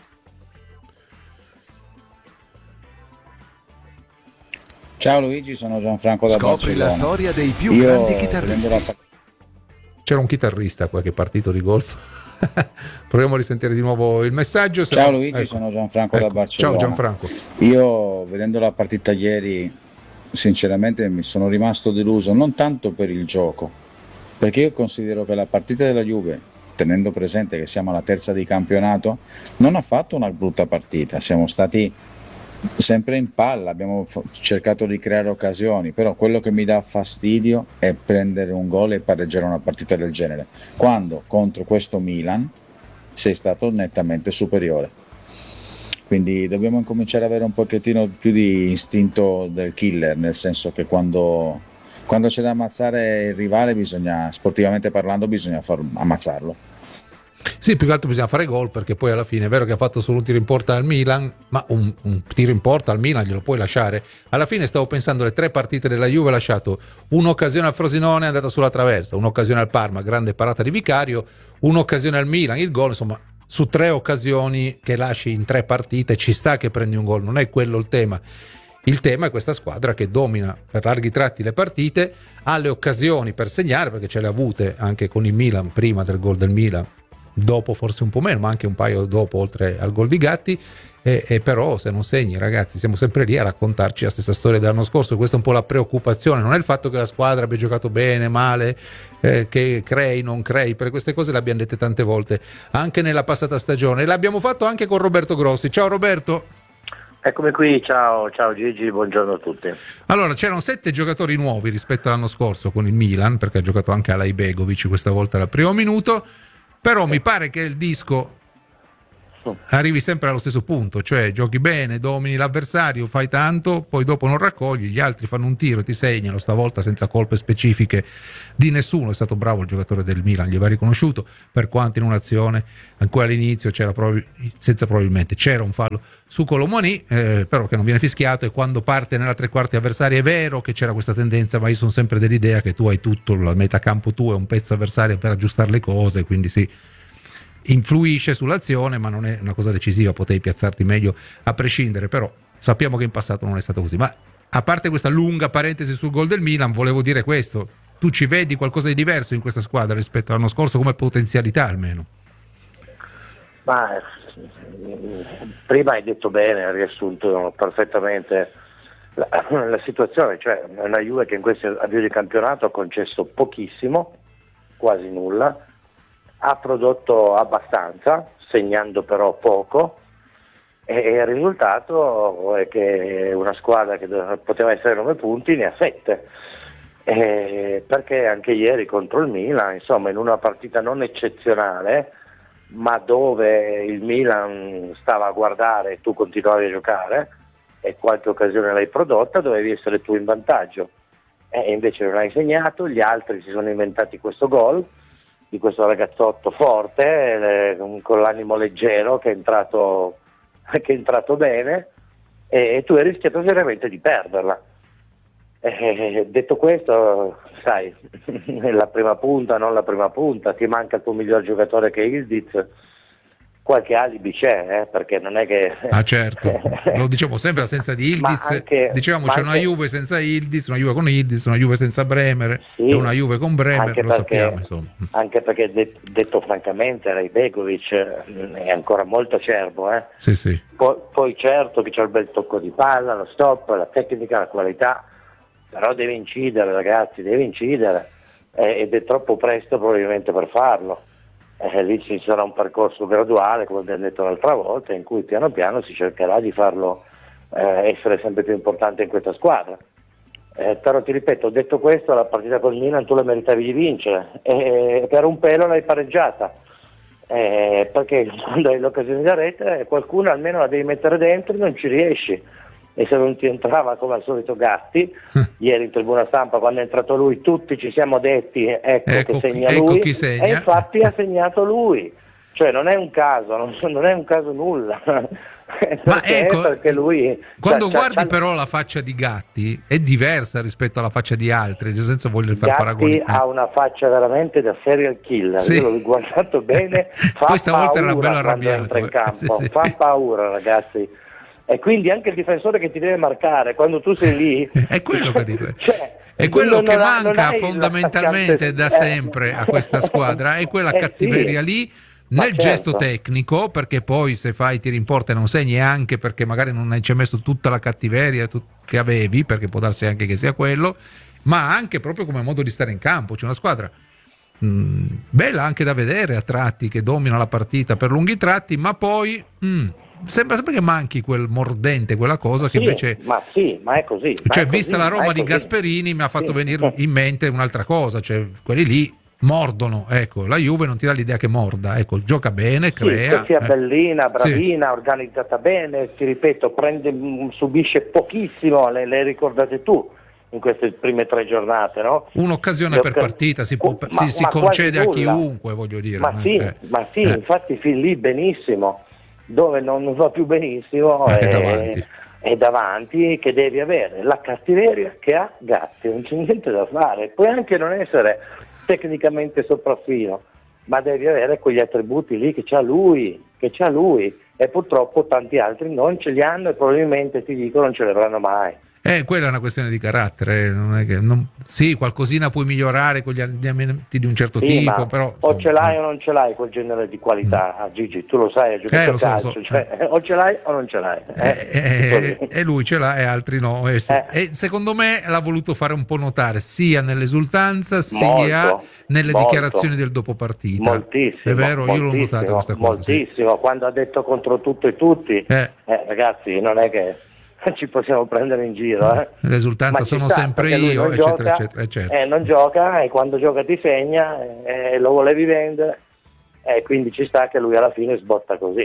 I: Ciao Luigi, sono Gianfranco da
E: Scopri
I: Barcellona.
E: la storia dei più
I: Io
E: grandi chitarristi.
I: La...
B: C'era un chitarrista qua che è partito di golf. Proviamo a risentire di nuovo il messaggio.
I: Ciao
B: no...
I: Luigi,
B: ecco.
I: sono Gianfranco
B: ecco.
I: da Barcellona.
B: Ciao Gianfranco.
I: Io vedendo la partita ieri, sinceramente mi sono rimasto deluso, non tanto per il gioco, perché io considero che la partita della Juve, tenendo presente che siamo alla terza di campionato, non ha fatto una brutta partita. Siamo stati sempre in palla, abbiamo f- cercato di creare occasioni, però quello che mi dà fastidio è prendere un gol e pareggiare una partita del genere, quando contro questo Milan sei stato nettamente superiore. Quindi dobbiamo incominciare ad avere un pochettino più di istinto del killer, nel senso che quando, quando c'è da ammazzare il rivale, bisogna, sportivamente parlando, bisogna far ammazzarlo.
B: Sì, più che altro bisogna fare gol, perché poi alla fine è vero che ha fatto solo un tiro in porta al Milan, ma un, un tiro in porta al Milan glielo puoi lasciare. Alla fine stavo pensando, le tre partite della Juve ha lasciato un'occasione al Frosinone, è andata sulla traversa, un'occasione al Parma, grande parata di Vicario, un'occasione al Milan, il gol. Insomma, su tre occasioni che lasci in tre partite ci sta che prendi un gol, non è quello il tema. Il tema è questa squadra che domina per larghi tratti le partite, ha le occasioni per segnare, perché ce le ha avute anche con il Milan prima del gol del Milan. dopo forse un po' meno, ma anche un paio dopo, oltre al gol di Gatti. E, e però se non segni, ragazzi, siamo sempre lì a raccontarci la stessa storia dell'anno scorso. Questa è un po' la preoccupazione, non è il fatto che la squadra abbia giocato bene, male, eh, che crei, non crei, per queste cose le abbiamo dette tante volte anche nella passata stagione, e l'abbiamo fatto anche con Roberto Grossi. Ciao Roberto.
J: Eccomi qui, ciao, ciao Gigi, buongiorno a tutti.
B: Allora, c'erano sette giocatori nuovi rispetto all'anno scorso con il Milan, perché ha giocato anche Alai Begovic questa volta al primo minuto, però mi pare che il disco arrivi sempre allo stesso punto, cioè giochi bene, domini l'avversario, fai tanto, poi dopo non raccogli, gli altri fanno un tiro e ti segnano, stavolta senza colpe specifiche di nessuno. È stato bravo il giocatore del Milan, gli va riconosciuto, per quanto in un'azione ancora all'inizio c'era prob- senza probabilmente c'era un fallo su Colomoni, eh, però che non viene fischiato, e quando parte nella tre quarti avversaria è vero che c'era questa tendenza, ma io sono sempre dell'idea che tu hai tutto, la metacampo tu è un pezzo avversario per aggiustare le cose, quindi sì, influisce sull'azione, ma non è una cosa decisiva, potevi piazzarti meglio a prescindere, però sappiamo che in passato non è stato così. Ma a parte questa lunga parentesi sul gol del Milan, volevo dire questo: tu ci vedi qualcosa di diverso in questa squadra rispetto all'anno scorso, come potenzialità almeno?
J: Ma prima hai detto bene, hai riassunto perfettamente la, la situazione, cioè una Juve che in questo avvio di campionato ha concesso pochissimo, quasi nulla, ha prodotto abbastanza, segnando però poco, e il risultato è che una squadra che poteva essere nove punti ne ha sette, e perché anche ieri contro il Milan, insomma, in una partita non eccezionale, ma dove il Milan stava a guardare e tu continuavi a giocare, e qualche occasione l'hai prodotta, dovevi essere tu in vantaggio, e invece non hai segnato, gli altri si sono inventati questo gol di questo ragazzotto forte, eh, con l'animo leggero, che è entrato, che è entrato bene, e, e tu hai rischiato seriamente di perderla. Eh, detto questo, sai, la prima punta, non la prima punta, ti manca il tuo miglior giocatore che è Ildiz, qualche alibi c'è, eh, perché non è che...
B: Ah certo, lo diciamo sempre, senza di Ildiz, anche, dicevamo c'è anche... una Juve senza Ildiz, una Juve con Ildiz, una Juve senza Bremer, sì, e una Juve con Bremer, lo perché, sappiamo insomma.
J: Anche perché de- detto francamente, Ray Begovic è ancora molto acerbo, eh.
B: Sì, sì.
J: Poi, poi certo che c'è il bel tocco di palla, lo stop, la tecnica, la qualità, però deve incidere, ragazzi, deve incidere, eh, ed è troppo presto probabilmente per farlo. Eh, lì ci sarà un percorso graduale, come abbiamo detto l'altra volta, in cui piano piano si cercherà di farlo eh, essere sempre più importante in questa squadra. Eh, però ti ripeto, detto questo, la partita col Milan tu la meritavi di vincere, e per un pelo l'hai pareggiata, eh, perché quando hai l'occasione da rete qualcuno almeno la devi mettere dentro e non ci riesci. E se non ti entrava come al solito Gatti, ieri in tribuna stampa quando è entrato lui tutti ci siamo detti ecco, ecco che segna
B: ecco
J: lui,
B: chi segna.
J: E infatti ha segnato lui, cioè non è un caso, non, non è un caso nulla. perché,
B: Ma ecco,
J: perché lui
B: quando
J: cioè,
B: guardi
J: cioè,
B: però la faccia di Gatti è diversa rispetto alla faccia di altri, senza voler fare
J: Gatti
B: paragoni.
J: ha una faccia veramente da serial killer, sì. Io l'ho guardato bene, fa
B: poi stavolta era bello
J: quando
B: arrabbiato,
J: entra in campo,
B: sì, sì.
J: fa paura, ragazzi. E quindi anche il difensore che ti deve marcare quando tu sei lì
B: è quello che dico.
J: Cioè,
B: è quello che
J: ha,
B: manca fondamentalmente da sempre a questa squadra, è quella
J: eh,
B: cattiveria
J: sì.
B: lì nel
J: certo.
B: gesto tecnico, perché poi se fai tiri in porta e non segni anche perché magari non hai ci hai messo tutta la cattiveria che avevi, perché può darsi anche che sia quello, ma anche proprio come modo di stare in campo. C'è una squadra mh, bella anche da vedere a tratti, che domina la partita per lunghi tratti, ma poi mh, sembra sempre che manchi quel mordente, quella cosa che
J: sì,
B: invece
J: ma sì, ma è così,
B: cioè
J: è
B: vista
J: così,
B: la Roma di
J: così.
B: Gasperini mi ha fatto
J: sì.
B: venire in mente un'altra cosa, cioè quelli lì mordono, ecco, la Juve non ti dà l'idea che morda, ecco, gioca bene, crea,
J: sì, che sia
B: eh.
J: bellina, bravina,
B: sì.
J: organizzata bene, ti ripeto, prende, subisce pochissimo, le, le ricordate tu in queste prime tre giornate, no?
B: Un'occasione
J: Le
B: per
J: occas-
B: partita si, può,
J: ma,
B: si, si
J: ma
B: concede a
J: nulla.
B: chiunque, voglio dire.
J: Ma sì,
B: eh.
J: ma sì,
B: eh.
J: infatti fin lì benissimo, dove non va più benissimo
B: eh,
J: è,
B: è davanti.
J: è davanti, che devi avere la cattiveria che ha Gatti, non c'è niente da fare, puoi anche non essere tecnicamente sopraffino, ma devi avere quegli attributi lì che c'ha lui, che c'ha lui, e purtroppo tanti altri non ce li hanno e probabilmente ti dico non ce li avranno mai.
B: Eh, quella è una questione di carattere, non è che non, sì, qualcosina puoi migliorare con gli allenamenti di un certo
J: sì,
B: tipo, però
J: o
B: insomma,
J: ce l'hai
B: eh.
J: o non ce l'hai quel genere di qualità, mm. ah, Gigi, tu lo sai, hai giocato
B: eh,
J: a
B: lo so,
J: calcio,
B: lo so.
J: cioè, eh. o ce l'hai o non ce l'hai.
B: Eh, eh, e lui ce l'ha e altri no. E, se, e secondo me l'ha voluto fare un po' notare sia nell'esultanza sia
J: molto,
B: nelle
J: molto,
B: dichiarazioni del dopo partita.
J: Moltissimo.
B: È vero, io l'ho notata questa cosa.
J: Moltissimo, sì. Quando ha detto contro tutto e tutti,
B: eh.
J: Eh, ragazzi, non è che ci possiamo prendere in giro. Eh.
B: L'esultanza sono sta, sempre io, eccetera,
J: gioca,
B: eccetera. eccetera.
J: Eh, non gioca e quando gioca ti segna e eh, lo volevi vendere e eh, quindi ci sta che lui alla fine sbotta così.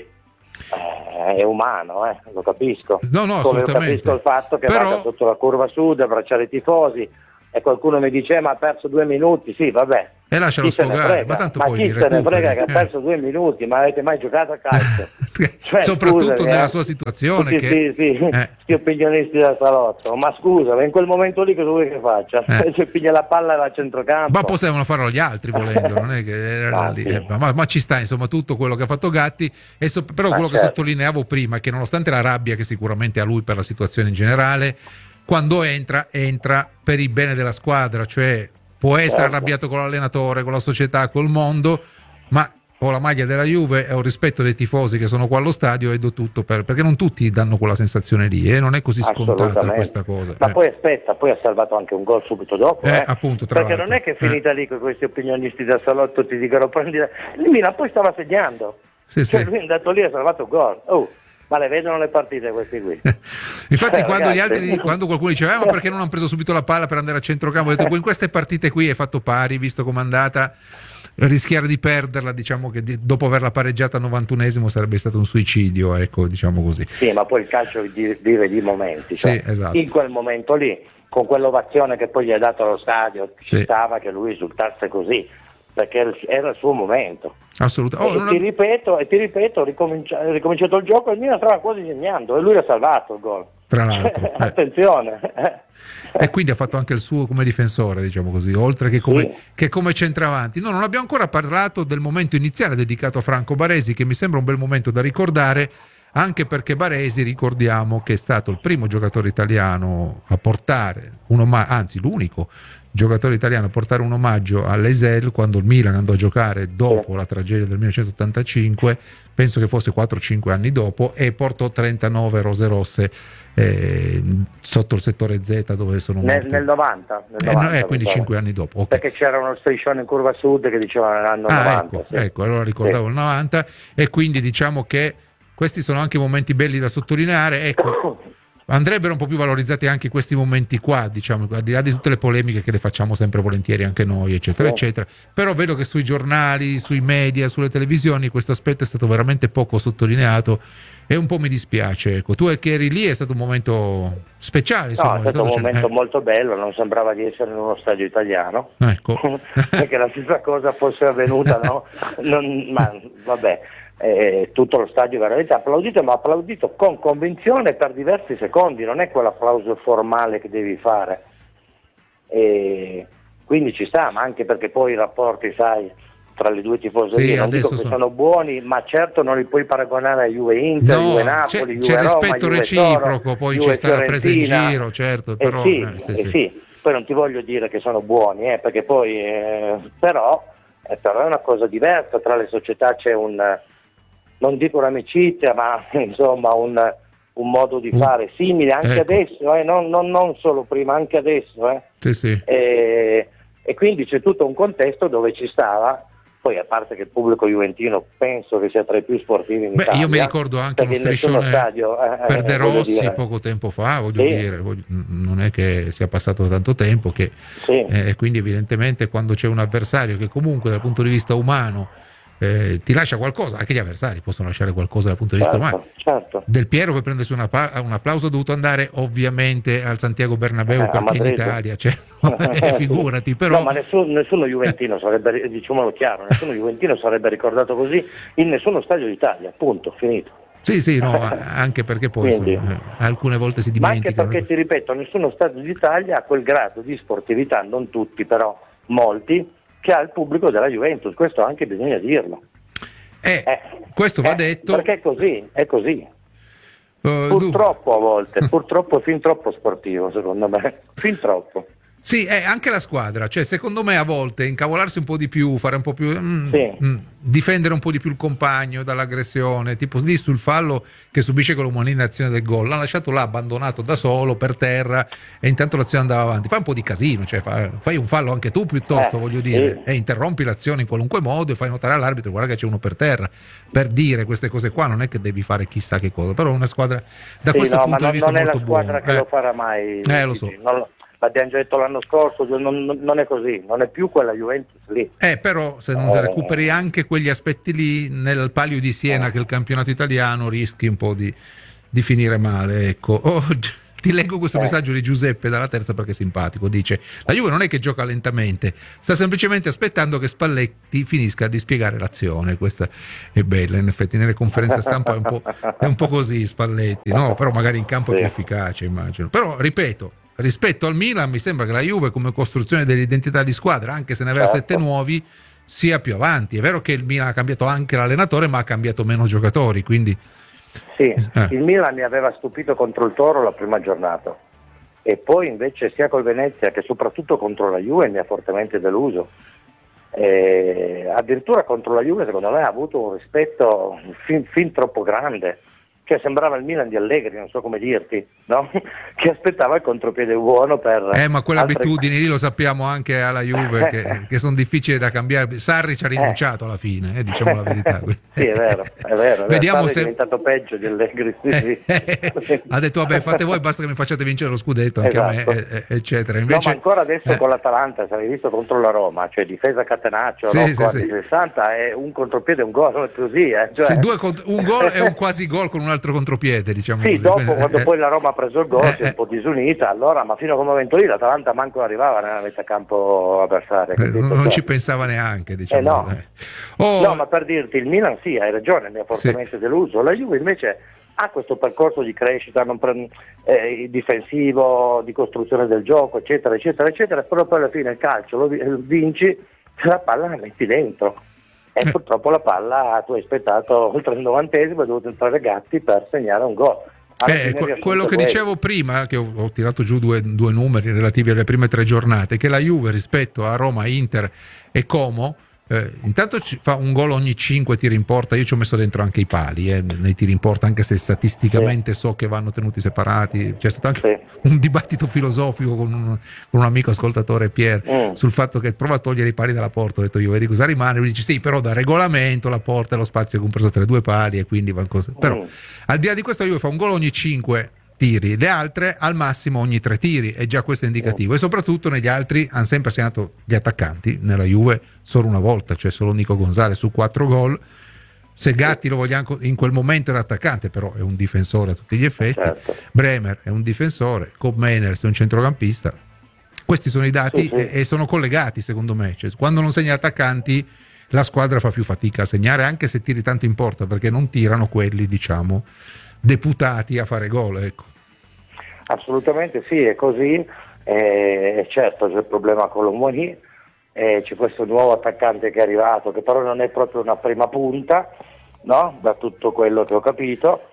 J: Eh, è umano, eh, lo capisco.
B: No, no,
J: come
B: assolutamente.
J: capisco il fatto che
B: Però...
J: vada sotto la curva sud, abbracciare i tifosi e qualcuno mi dice eh, ma ha perso due minuti, sì vabbè.
B: E lascialo sfogare, ma tanto
J: ma
B: poi
J: chi se ne frega che ha
B: eh.
J: perso due minuti, ma avete mai giocato a calcio? Cioè,
B: soprattutto
J: scusami,
B: nella
J: eh.
B: sua situazione
J: sì,
B: che...
J: sì, sì,
B: eh.
J: sti opinionisti da salotto, ma scusa, in quel momento lì cosa vuoi che faccia?
B: Eh.
J: Se piglia la palla da centrocampo,
B: ma potevano farlo gli altri volendo, non è che era
J: ah,
B: lì,
J: sì.
B: eh, ma, ma ci sta insomma tutto quello che ha fatto Gatti e so, però
J: ah,
B: quello
J: certo.
B: che sottolineavo prima è che nonostante la rabbia che sicuramente ha lui per la situazione in generale, quando entra entra per il bene della squadra, cioè può essere
J: certo.
B: arrabbiato con l'allenatore, con la società, col mondo, ma ho la maglia della Juve e ho rispetto dei tifosi che sono qua allo stadio e do tutto per, perché non tutti danno quella sensazione lì, eh? Non è così scontata questa cosa.
J: Ma
B: eh.
J: poi aspetta, poi ha salvato anche un gol subito dopo,
B: eh,
J: eh?
B: appunto, tra
J: perché
B: l'altro.
J: non è che è finita
B: eh.
J: lì con questi opinionisti da salotto ti dicono prendi il Milan, poi stava segnando,
B: sì,
J: cioè
B: sì.
J: lui è andato lì e ha salvato il gol. Oh. Ma le vedono le partite questi qui.
B: Infatti
J: eh,
B: quando,
J: ragazzi.
B: gli altri, quando qualcuno diceva eh, ma perché non hanno preso subito la palla per andare a centrocampo, ho detto in queste partite qui hai fatto pari, visto com'è andata, rischiare di perderla, diciamo che di, dopo averla pareggiata al novantunesimo sarebbe stato un suicidio, ecco, diciamo così.
J: Sì, ma poi il calcio vive di momenti, cioè,
B: sì, esatto.
J: in quel momento lì, con quell'ovazione che poi gli ha dato allo stadio, ci
B: sì.
J: stava che lui esultasse così, perché era il suo momento.
B: Assolutamente. Oh,
J: e, ti
B: ha...
J: ripeto, e ti ripeto, ricomincia, ricominciato il gioco, il Milan stava quasi segnando e lui ha salvato il gol.
B: Tra l'altro.
J: eh. Attenzione.
B: E quindi ha fatto anche il suo come difensore, diciamo così, oltre che come,
J: sì.
B: che come centravanti. No, non abbiamo ancora parlato del momento iniziale dedicato a Franco Baresi, che mi sembra un bel momento da ricordare, anche perché Baresi, ricordiamo che è stato il primo giocatore italiano a portare un omaggio, anzi l'unico giocatore italiano a portare un omaggio all'Eisel quando il Milan andò a giocare dopo sì. la tragedia del millenovecentottantacinque, penso che fosse quattro cinque anni dopo, e portò trentanove rose rosse eh, sotto il settore Z dove sono
J: nel,
B: morti.
J: Nel novanta, nel
B: eh,
J: novanta
B: no, eh, quindi cinque anni dopo. Okay.
J: Perché c'era uno striscione in curva sud che diceva nell'anno
B: ah,
J: novanta.
B: Ecco,
J: sì.
B: ecco, allora ricordavo
J: sì.
B: il novanta e quindi diciamo che questi sono anche momenti belli da sottolineare, ecco. Andrebbero un po' più valorizzati anche questi momenti qua, diciamo, al di là di tutte le polemiche che le facciamo sempre volentieri anche noi, eccetera,
J: sì.
B: eccetera. Però vedo che sui giornali, sui media, sulle televisioni questo aspetto è stato veramente poco sottolineato e un po' mi dispiace. Ecco, tu che eri lì è stato un momento speciale. Insomma,
J: no, è stato un momento
B: eh.
J: molto bello, non sembrava di essere in uno stadio italiano.
B: Ecco.
J: Perché la stessa cosa fosse avvenuta, no? Non, ma vabbè. Eh, tutto lo stadio veramente applaudito, ma applaudito con convinzione per diversi secondi, non è quell'applauso formale che devi fare, e quindi ci sta, ma anche perché poi i rapporti, sai, tra le due tifoserie,
B: sì,
J: non dico che
B: sono...
J: sono buoni, ma certo non li puoi paragonare a Juve Inter,
B: no,
J: Juve Napoli,
B: c'è,
J: Juve
B: c'è
J: Roma,
B: rispetto
J: Juve
B: reciproco,
J: Toro,
B: poi
J: Juve
B: c'è sta la presa in
J: Fiorentina.
B: giro, certo, però
J: eh sì,
B: eh, sì,
J: eh
B: sì.
J: sì. Poi non ti voglio dire che sono buoni, eh, perché poi eh, però, eh, però è una cosa diversa, tra le società c'è un, non dico un'amicizia, ma insomma un, un modo di fare simile anche
B: ecco.
J: adesso, eh, non, non, non solo prima, anche adesso. Eh.
B: Sì, sì.
J: E, e quindi c'è tutto un contesto dove ci stava, poi a parte che il pubblico juventino penso che sia tra i più sportivi in
B: Beh,
J: Italia.
B: Io mi ricordo anche uno striscione
J: stadio, eh,
B: per De Rossi
J: dire.
B: poco tempo fa, voglio
J: sì.
B: dire, voglio, non è che sia passato tanto tempo, che,
J: sì.
B: eh, quindi evidentemente quando c'è un avversario che comunque dal punto di vista umano Eh, ti lascia qualcosa, anche gli avversari possono lasciare qualcosa dal punto di vista
J: certo,
B: umano.
J: certo.
B: Del Piero per prendersi una, un applauso ha dovuto andare ovviamente al Santiago Bernabéu
J: eh,
B: perché in Italia, cioè, eh, figurati, però
J: no, ma nessuno, nessuno juventino sarebbe, diciamolo chiaro, nessuno juventino sarebbe ricordato così in nessuno stadio d'Italia, punto, finito.
B: Sì, sì, no, anche perché poi
J: Quindi,
B: insomma, alcune volte si dimenticano.
J: Ma anche perché, ti ripeto, nessuno stadio d'Italia ha quel grado di sportività, non tutti però, molti, che ha il pubblico della Juventus, questo anche bisogna dirlo.
B: Eh,
J: eh,
B: questo va
J: eh,
B: detto.
J: Perché è così, è così.
B: Uh,
J: purtroppo du- a volte, purtroppo fin troppo sportivo secondo me, fin troppo.
B: Sì, è anche la squadra, cioè secondo me a volte incavolarsi un po' di più, fare un po' più mm,
J: sì.
B: mm, difendere un po' di più il compagno dall'aggressione, tipo lì sul fallo che subisce con l'umanizazione del gol, l'ha lasciato là abbandonato da solo per terra e intanto l'azione andava avanti. Fai un po' di casino, cioè fai, fai un fallo anche tu piuttosto,
J: eh,
B: voglio dire,
J: sì.
B: e interrompi l'azione in qualunque modo e fai notare all'arbitro guarda che c'è uno per terra. Per dire queste cose qua non è che devi fare chissà che cosa, però è una squadra da
J: sì,
B: questo
J: no,
B: punto
J: ma
B: di vista
J: non è
B: molto
J: la squadra
B: buono.
J: che
B: Eh.
J: lo farà mai.
B: Eh, lo so.
J: Non lo... L'abbiamo già detto l'anno scorso, non, non è così, non è più quella Juventus lì.
B: Eh, però se non
J: eh.
B: recuperi anche quegli aspetti lì nel palio di Siena, eh. che è il campionato italiano, rischi un po' di, di finire male. Ecco. Oh, ti leggo questo eh. messaggio di Giuseppe dalla Terza perché è simpatico. Dice: la Juve non è che gioca lentamente, sta semplicemente aspettando che Spalletti finisca di spiegare l'azione. Questa è bella, in effetti nelle conferenze stampa è un po', è un po' così Spalletti, no? Però magari in campo è più efficace, immagino. Però ripeto, rispetto al Milan mi sembra che la Juve come costruzione dell'identità di squadra, anche se ne aveva certo. sette nuovi, sia più avanti. È vero che il Milan ha cambiato anche l'allenatore, ma ha cambiato meno giocatori, quindi
J: sì,
B: eh.
J: il Milan mi aveva stupito contro il Toro la prima giornata e poi invece sia col Venezia che soprattutto contro la Juve mi ha fortemente deluso. E addirittura contro la Juve secondo me ha avuto un rispetto fin, fin troppo grande. Cioè sembrava il Milan di Allegri, non so come dirti, no? Che aspettava il contropiede buono per...
B: Eh, ma quelle
J: altre...
B: abitudini lì lo sappiamo anche alla Juve che, che sono difficili da cambiare. Sarri ci ha rinunciato
J: eh.
B: alla fine, eh, diciamo la verità.
J: Sì, è vero, è vero.
B: Vediamo
J: Sarri
B: se...
J: è diventato peggio di Allegri. Sì, sì.
B: Ha detto, vabbè, fate voi, basta che mi facciate vincere lo scudetto, anche
J: esatto.
B: a me, eccetera. Invece...
J: No, ma ancora adesso
B: eh.
J: con l'Atalanta, se hai visto contro la Roma, cioè difesa catenaccio,
B: sì,
J: no?
B: sì,
J: quasi
B: sì.
J: sessanta è un contropiede e un gol, non è così. Eh? Cioè...
B: Sì, due cont- un gol e un quasi gol con un altro contropiede. Diciamo
J: sì,
B: così.
J: dopo
B: Quindi,
J: quando
B: eh,
J: poi la Roma ha preso il gol
B: eh,
J: si è un po' disunita, allora, ma fino a quel momento lì l'Atalanta manco arrivava nella metà campo avversaria.
B: Eh, non cioè, ci pensava neanche, diciamo.
J: Eh no.
B: Eh. Oh,
J: no, ma per dirti, il Milan sì, hai ragione, mi ha fortemente sì. deluso. La Juve invece ha questo percorso di crescita non pre- eh, difensivo, di costruzione del gioco, eccetera, eccetera, eccetera, però poi alla fine il calcio lo vinci, se la palla la metti dentro. E eh. purtroppo la palla tu hai aspettato oltre il novantesimo, hai dovuto entrare Gatti per segnare un gol.
B: Eh, que- quello che dicevo prima, che ho, ho tirato giù due, due numeri relativi alle prime tre giornate, che la Juve rispetto a Roma, Inter e Como eh, intanto ci fa un gol ogni cinque tiri in porta. Io ci ho messo dentro anche i pali eh, nei tiri in porta, anche se statisticamente sì. so che vanno tenuti separati. C'è stato anche sì. un dibattito filosofico con un, con un amico ascoltatore, Pier, mm. sul fatto che prova a togliere i pali dalla porta. Ho detto io, vedi cosa rimane? Lui dice sì, però da regolamento la porta è lo spazio compreso tra i due pali e quindi va così. Però mm. al di là di questo io fa un gol ogni cinque tiri, le altre al massimo ogni tre tiri, e già questo è indicativo. Mm. E soprattutto negli altri hanno sempre segnato gli attaccanti, nella Juve solo una volta, cioè solo Nico Gonzalez su quattro gol. Se Gatti lo vogliamo, in quel momento era attaccante, però è un difensore a tutti gli effetti. Certo. Bremer è un difensore, Kob Meiners è un centrocampista. Questi sono i dati sì, sì. E, e sono collegati secondo me, cioè, quando non segna attaccanti la squadra fa più fatica a segnare, anche se tiri tanto in porta, perché non tirano quelli, diciamo, deputati a fare gol, ecco.
J: Assolutamente sì, è così. Eh, certo c'è il problema con l'Omoni, eh, c'è questo nuovo attaccante che è arrivato, che però non è proprio una prima punta, no? Da tutto quello che ho capito,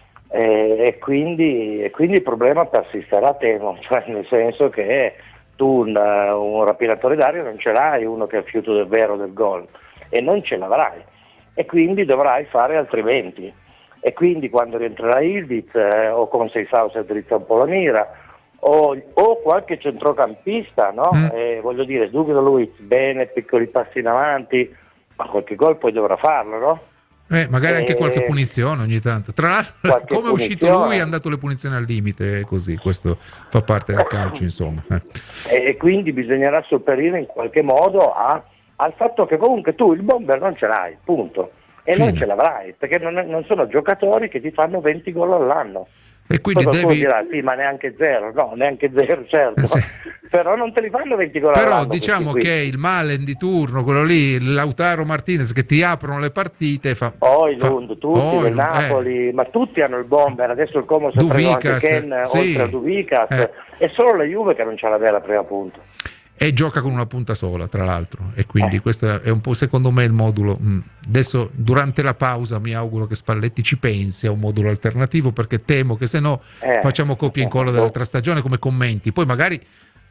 J: eh, e, quindi, e quindi il problema persisterà, temo, cioè nel senso che tu un, un rapinatore d'aria non ce l'hai, uno che è il fiuto del vero del gol, e non ce l'avrai, e quindi dovrai fare altrimenti. E quindi quando rientrerà Ildiz eh, o con Seisao si drizza un po' la mira, o, o qualche centrocampista, no? Mm. Eh, voglio dire, Douglas Luiz, bene, piccoli passi in avanti, ma qualche gol poi dovrà farlo, no?
B: Eh, magari anche eh, qualche punizione ogni tanto. Tra l'altro, come è uscito lui, ha dato le punizioni al limite, così, questo fa parte del calcio, insomma.
J: Eh. E quindi bisognerà sopperire in qualche modo a, al fatto che comunque tu il bomber non ce l'hai, punto. E Fine. Non ce l'avrai, perché non, è, non sono giocatori che ti fanno venti gol all'anno.
B: E quindi
J: poi
B: devi...
J: dirà, sì, ma neanche zero, no, neanche zero, certo. Sì. Però non te li fanno venti gol
B: Però
J: all'anno.
B: Però diciamo che il Malen di turno, quello lì, Lautaro Martinez, che ti aprono le partite, fa...
J: Oh, il Lund, tutti,
B: oh,
J: del Napoli, eh. ma tutti hanno il bomber, adesso il Como si è preso anche Ken,
B: sì.
J: oltre a Duvicas,
B: eh.
J: è solo la Juve che non c'ha la vera prima punta.
B: e gioca con una punta sola, tra l'altro, e quindi eh. questo è un po', secondo me, il modulo. Adesso durante la pausa mi auguro che Spalletti ci pensi a un modulo alternativo, perché temo che se no eh. facciamo copia e incolla dell'altra stagione come commenti. Poi magari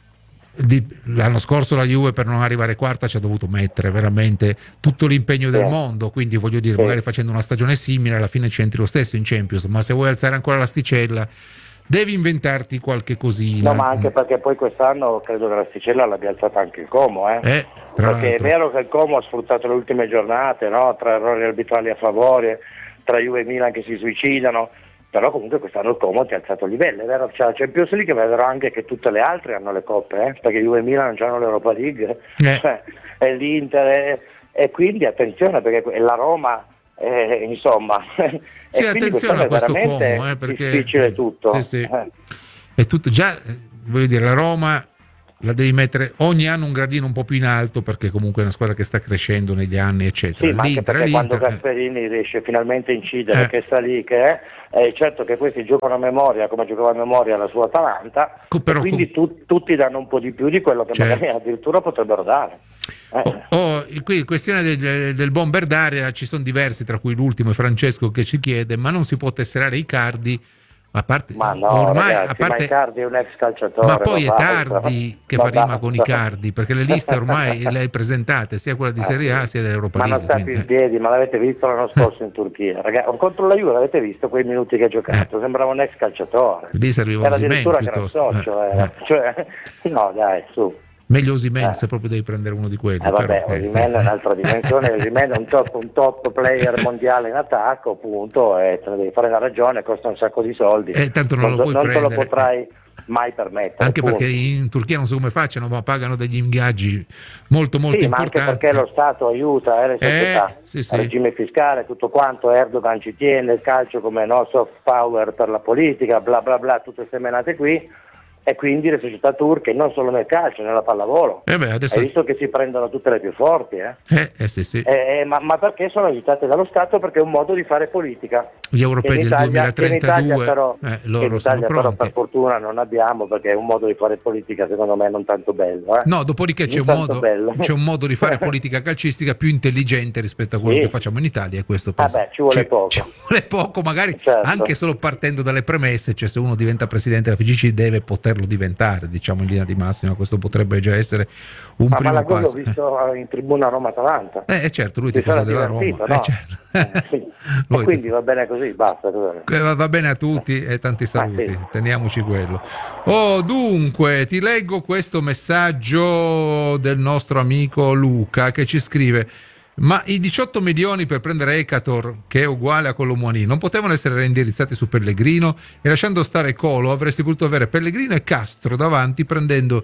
B: di, l'anno scorso la Juve per non arrivare quarta ci ha dovuto mettere veramente tutto l'impegno del
J: sì.
B: mondo, quindi voglio dire, sì. magari facendo una stagione simile alla fine c'entri lo stesso in Champions, ma se vuoi alzare ancora l'asticella devi inventarti qualche cosina.
J: No, ma anche perché poi quest'anno credo che l'asticella l'abbia alzata anche il Como, eh?
B: Eh,
J: perché
B: l'altro.
J: è vero che il Como ha sfruttato le ultime giornate, no? Tra errori arbitrali a favore, tra Juve e Milan che si suicidano, però comunque quest'anno il Como ti ha alzato il livello, è vero, c'è la Champions League, ma è vero anche che tutte le altre hanno le coppe, eh? Perché Juve e Milan non hanno l'Europa League,
B: eh.
J: cioè, è l'Inter, è, e quindi attenzione perché la Roma, eh, insomma...
B: Sì,
J: e
B: attenzione a questo Como, eh, perché
J: difficile tutto.
B: Sì, sì. Eh. È tutto già, voglio dire, la Roma la devi mettere ogni anno un gradino un po' più in alto, perché comunque è una squadra che sta crescendo negli anni, eccetera.
J: Sì, ma anche
B: L'Inter,
J: perché
B: l'Inter,
J: quando Gasperini riesce finalmente a incidere,
B: eh.
J: che sta lì, che è, è certo che questi giocano a memoria come giocava a memoria la sua Atalanta,
B: però,
J: quindi tu, tutti danno un po' di più di quello che
B: certo.
J: magari addirittura potrebbero dare. Eh.
B: Oh, oh, qui questione del, del bomber d'aria, ci sono diversi, tra cui l'ultimo è Francesco che ci chiede: ma non si può tesserare i cardi? A parte,
J: ma no,
B: ormai,
J: ragazzi,
B: a parte,
J: ma Icardi è un ex calciatore,
B: ma poi è
J: va,
B: tardi che
J: va,
B: fa rima
J: va,
B: con
J: va.
B: i cardi, perché le liste ormai le hai presentate, sia quella di Serie A sia dell'Europa
J: ma
B: League.
J: Ma non sta più in piedi, ma l'avete visto l'anno scorso in Turchia, ragazzi, contro la Juve l'avete visto quei minuti che ha giocato, eh. sembrava un ex calciatore,
B: lì serviva
J: era
B: Osimhen
J: addirittura
B: piuttosto.
J: Socio,
B: eh.
J: era. Cioè, no dai, su.
B: Meglio Osimhen,
J: eh.
B: se proprio devi prendere uno di quelli.
J: Eh vabbè,
B: però,
J: Osimhen
B: eh.
J: è un'altra dimensione, Osimhen è un top, un top player mondiale in attacco, appunto, e te ne devi fare una ragione, costa un sacco di soldi,
B: eh, tanto non,
J: non,
B: lo puoi
J: non te lo
B: prendere.
J: potrai mai permettere.
B: Anche
J: punto.
B: perché in Turchia non so come facciano, ma pagano degli ingaggi molto molto
J: sì,
B: importanti.
J: Ma anche perché lo Stato aiuta eh, le società,
B: eh, sì, sì.
J: il regime fiscale, tutto quanto, Erdogan ci tiene, il calcio come no, soft power per la politica, bla bla bla, tutte queste menate qui. E quindi le società turche, non solo nel calcio, nella pallavolo,
B: eh beh, adesso...
J: hai visto che si prendono tutte le più forti, eh?
B: Eh, eh, sì, sì.
J: Eh, eh, ma, ma perché sono aiutate dallo Stato? Perché è un modo di fare politica.
B: Gli europei del
J: Italia,
B: duemilatrentadue,
J: in Italia però,
B: eh, loro
J: in Italia
B: sono
J: però per fortuna non abbiamo, perché è un modo di fare politica secondo me non tanto bello. Eh?
B: No, dopodiché c'è un, modo, c'è un modo di fare politica calcistica più intelligente rispetto a quello sì. che facciamo in Italia, e questo penso,
J: Vabbè, ci vuole
B: ci,
J: poco.
B: Ci vuole poco, magari
J: certo.
B: anche solo partendo dalle premesse, cioè se uno diventa presidente della F I G C deve poterlo diventare, diciamo in linea di massima, questo potrebbe già essere un
J: ma
B: primo
J: ma
B: passo.
J: l'ho visto in tribuna a Roma-Atalanta.
B: Eh certo, lui è tifoso della Roma.
J: No?
B: Eh, certo.
J: eh, sì. E quindi va bene così, basta.
B: Va, va bene a tutti e tanti saluti,
J: ah, sì.
B: teniamoci quello. Oh, dunque, ti leggo questo messaggio del nostro amico Luca che ci scrive: ma i diciotto milioni per prendere Ekator, che è uguale a Colomoni, non potevano essere reindirizzati su Pellegrino? E lasciando stare Colo avresti potuto avere Pellegrino e Castro davanti, prendendo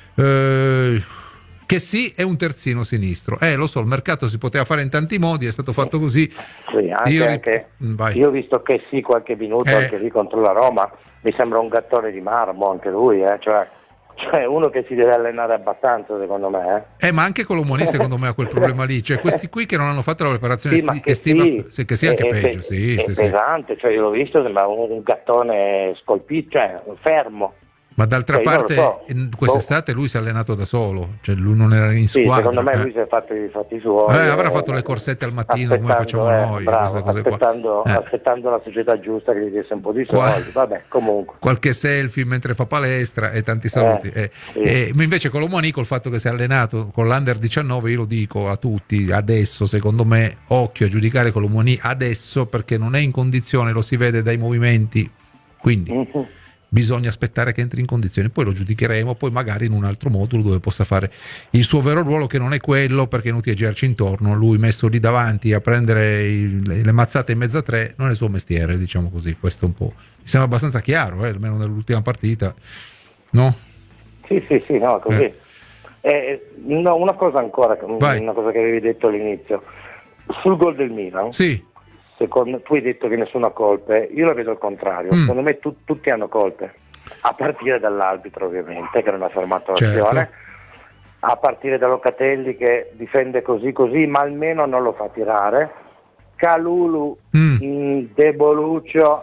B: eh, che sì è un terzino sinistro. Eh lo so, il mercato si poteva fare in tanti modi, è stato fatto così.
J: Sì, anche,
B: io,
J: anche, io ho visto che sì qualche minuto eh. anche lì contro la Roma, mi sembra un gattone di marmo anche lui, eh, cioè Cioè uno che si deve allenare abbastanza secondo me eh,
B: eh ma anche Colomoni secondo me ha quel problema lì, cioè questi qui che non hanno fatto la preparazione
J: sì, esti-
B: che estiva
J: sì,
B: sì, che sia anche
J: è,
B: peggio
J: è,
B: sì,
J: è
B: sì,
J: pesante sì. Cioè io l'ho visto, sembra un, un gattone scolpito, cioè fermo.
B: Ma d'altra
J: cioè,
B: parte
J: so.
B: quest'estate lui si è allenato da solo, cioè lui non era in squadra.
J: Sì, secondo me
B: eh.
J: lui si è fatto i fatti suoi.
B: Eh, avrà fatto le corsette al mattino come facciamo
J: eh,
B: noi,
J: bravo,
B: queste cose
J: aspettando,
B: qua. Eh.
J: aspettando la società giusta che gli desse un po' di soldi.
B: Qua...
J: Vabbè, comunque.
B: Qualche selfie mentre fa palestra e tanti saluti. Eh, eh. Sì. Eh, invece Colomoni, col fatto che si è allenato con l'Under diciannove, io lo dico a tutti, adesso secondo me, occhio a giudicare Colomoni adesso, perché non è in condizione, lo si vede dai movimenti, quindi... Mm-hmm. Bisogna aspettare che entri in condizioni, poi lo giudicheremo, poi magari in un altro modulo dove possa fare il suo vero ruolo, che non è quello, perché è inutile girarci intorno, lui messo lì davanti a prendere il, le mazzate in mezzo a tre non è il suo mestiere, diciamo così. Questo è un po', mi sembra abbastanza chiaro, eh, almeno nell'ultima partita, no?
J: Sì, sì, sì, no, così. Eh. Eh, no, una cosa ancora, Vai. una cosa che avevi detto all'inizio, sul gol del Milan.
B: Sì.
J: Secondo, tu hai detto che nessuno ha colpe, io la vedo al contrario, mm. secondo me tu, tutti hanno colpe, a partire dall'arbitro ovviamente che non ha fermato l'azione, certo. a partire da Locatelli che difende così così ma almeno non lo fa tirare, Calulu, mm. mh, De Boluccio,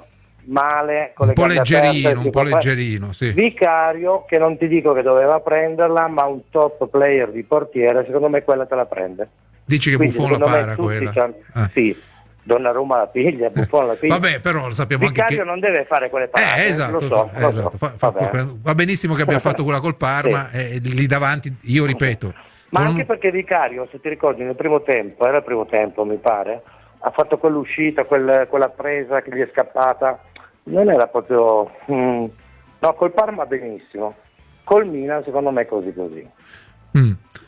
J: male con
B: un
J: le
B: po'
J: gambe
B: leggerino,
J: aperte,
B: un po'
J: fa-
B: leggerino, sì.
J: Vicario, che non ti dico che doveva prenderla, ma un top player di portiere, secondo me quella te la prende.
B: Dici che
J: Quindi,
B: Buffon la
J: secondo me,
B: para
J: tutti
B: quella?
J: c'hanno-
B: Ah.
J: Sì, Donnarumma la piglia, Buffon la piglia.
B: Vabbè, però lo sappiamo anche
J: Vicario
B: che
J: non deve fare quelle parate,
B: eh, esatto,
J: lo so,
B: fa-
J: lo
B: esatto.
J: so.
B: Fa- fa-
J: Vabbè.
B: va benissimo che abbia fatto quella col Parma,
J: Sì.
B: e lì davanti, io ripeto,
J: Ma
B: con-
J: anche perché Vicario, se ti ricordi, nel primo tempo, era il primo tempo mi pare, ha fatto quell'uscita, quel- quella presa che gli è scappata, non era proprio... mm, no, col Parma benissimo, col Milan secondo me così così.
B: Mm.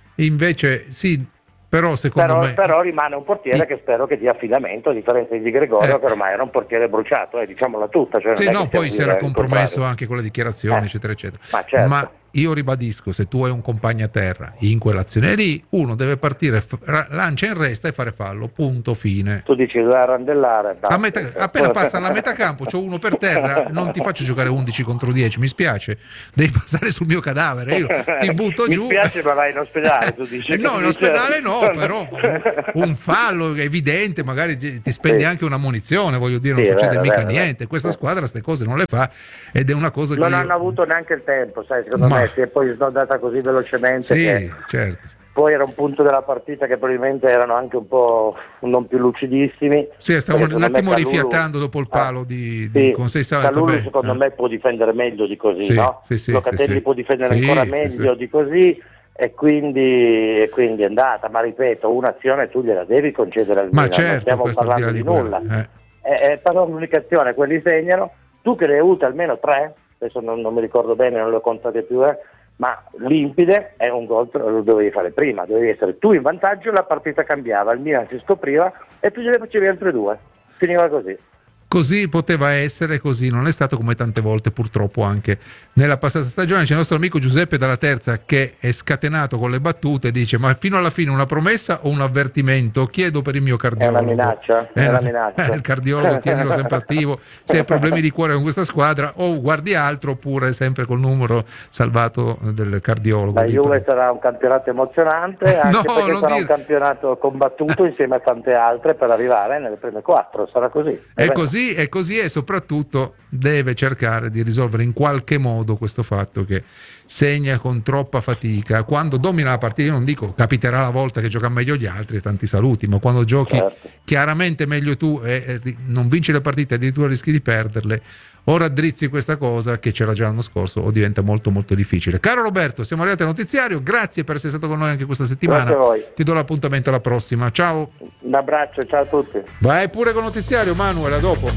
B: Invece sì, però secondo
J: Però,
B: me
J: però rimane un portiere
B: Sì.
J: che spero che dia affidamento, a differenza di Di Gregorio,
B: Eh.
J: che ormai era un portiere bruciato, eh, diciamola tutta. Cioè non
B: sì,
J: è
B: no,
J: che
B: poi
J: stiamo
B: si era
J: dire il
B: compromesso
J: contrario.
B: anche con le dichiarazioni,
J: Eh.
B: eccetera, eccetera.
J: Ma certo.
B: Ma io ribadisco, se tu hai un compagno a terra in quell'azione lì, uno deve partire, f- ra- lancia in resta e fare fallo, punto, fine.
J: Tu dici da randellare.
B: A metà- appena passa alla metà campo, c'ho uno per terra, non ti faccio giocare undici contro dieci, mi spiace, devi passare sul mio cadavere, io ti butto giù.
J: Mi spiace, ma vai in ospedale, tu dici.
B: No, in ospedale no, però un fallo evidente, magari ti ti spendi
J: Sì.
B: anche una munizione, voglio dire, non
J: Sì, è
B: succede
J: vero,
B: mica
J: è vero, è
B: niente.
J: vero.
B: Questa squadra queste cose non le fa ed è una cosa
J: Non
B: che io-
J: hanno avuto neanche il tempo, sai, secondo
B: Ma-
J: me si è poi snodata così velocemente
B: Sì,
J: che
B: certo.
J: poi era un punto della partita che probabilmente erano anche un po' non più lucidissimi.
B: Sì, stavamo
J: Perché
B: un
J: secondo me
B: attimo
J: Kalulu-
B: rifiatando dopo il palo
J: Ah,
B: di, di
J: sì,
B: con sei salti.
J: Kalulu
B: Beh,
J: secondo
B: eh.
J: me può difendere meglio di così,
B: Sì,
J: no?
B: sì, sì,
J: Locatelli
B: sì, sì.
J: può difendere
B: Sì,
J: ancora
B: sì,
J: meglio
B: sì.
J: di così e quindi, e quindi è andata, ma ripeto, un'azione tu gliela devi concedere al
B: Ma
J: Milan, non
B: certo,
J: stiamo
B: questo al di là
J: parlando
B: di
J: di nulla.
B: quello, eh.
J: Eh, eh, per la comunicazione quelli segnano, tu che ne hai avute almeno tre, adesso non, non mi ricordo bene, non le ho contate più, eh, ma limpide è un gol, lo dovevi fare prima, dovevi essere tu in vantaggio, la partita cambiava, il Milan si scopriva e tu gliele facevi altre due, finiva così.
B: Così poteva essere, così non è stato, come tante volte purtroppo anche nella passata stagione. C'è il nostro amico Giuseppe dalla Terza che è scatenato con le battute e dice: ma fino alla fine una promessa o un avvertimento? Chiedo per il mio
J: È
B: cardiologo.
J: una minaccia, è
B: Eh,
J: una
B: no,
J: minaccia.
B: eh, il cardiologo tienilo sempre attivo, se hai problemi di cuore con questa squadra o guardi altro oppure sempre col numero salvato del cardiologo.
J: La Juve sarà un campionato emozionante, anche
B: No,
J: perché
B: non
J: sarà
B: dire-
J: un campionato combattuto insieme a tante altre per arrivare nelle prime quattro, sarà così.
B: È così, è così e soprattutto deve cercare di risolvere in qualche modo questo fatto che segna con troppa fatica. Quando domina la partita, io non dico capiterà la volta che gioca meglio gli altri e tanti saluti, ma quando giochi
J: Certo. chiaramente
B: meglio tu e, e ri- non vinci le partite, addirittura rischi di perderle, o raddrizzi questa cosa che c'era già l'anno scorso o diventa molto molto difficile. Caro Roberto, siamo arrivati al notiziario, grazie per essere stato con noi anche questa settimana.
J: Grazie a voi.
B: Ti do l'appuntamento alla prossima, ciao.
J: Un abbraccio, ciao a tutti.
B: Vai pure con il notiziario, Manuel, a dopo.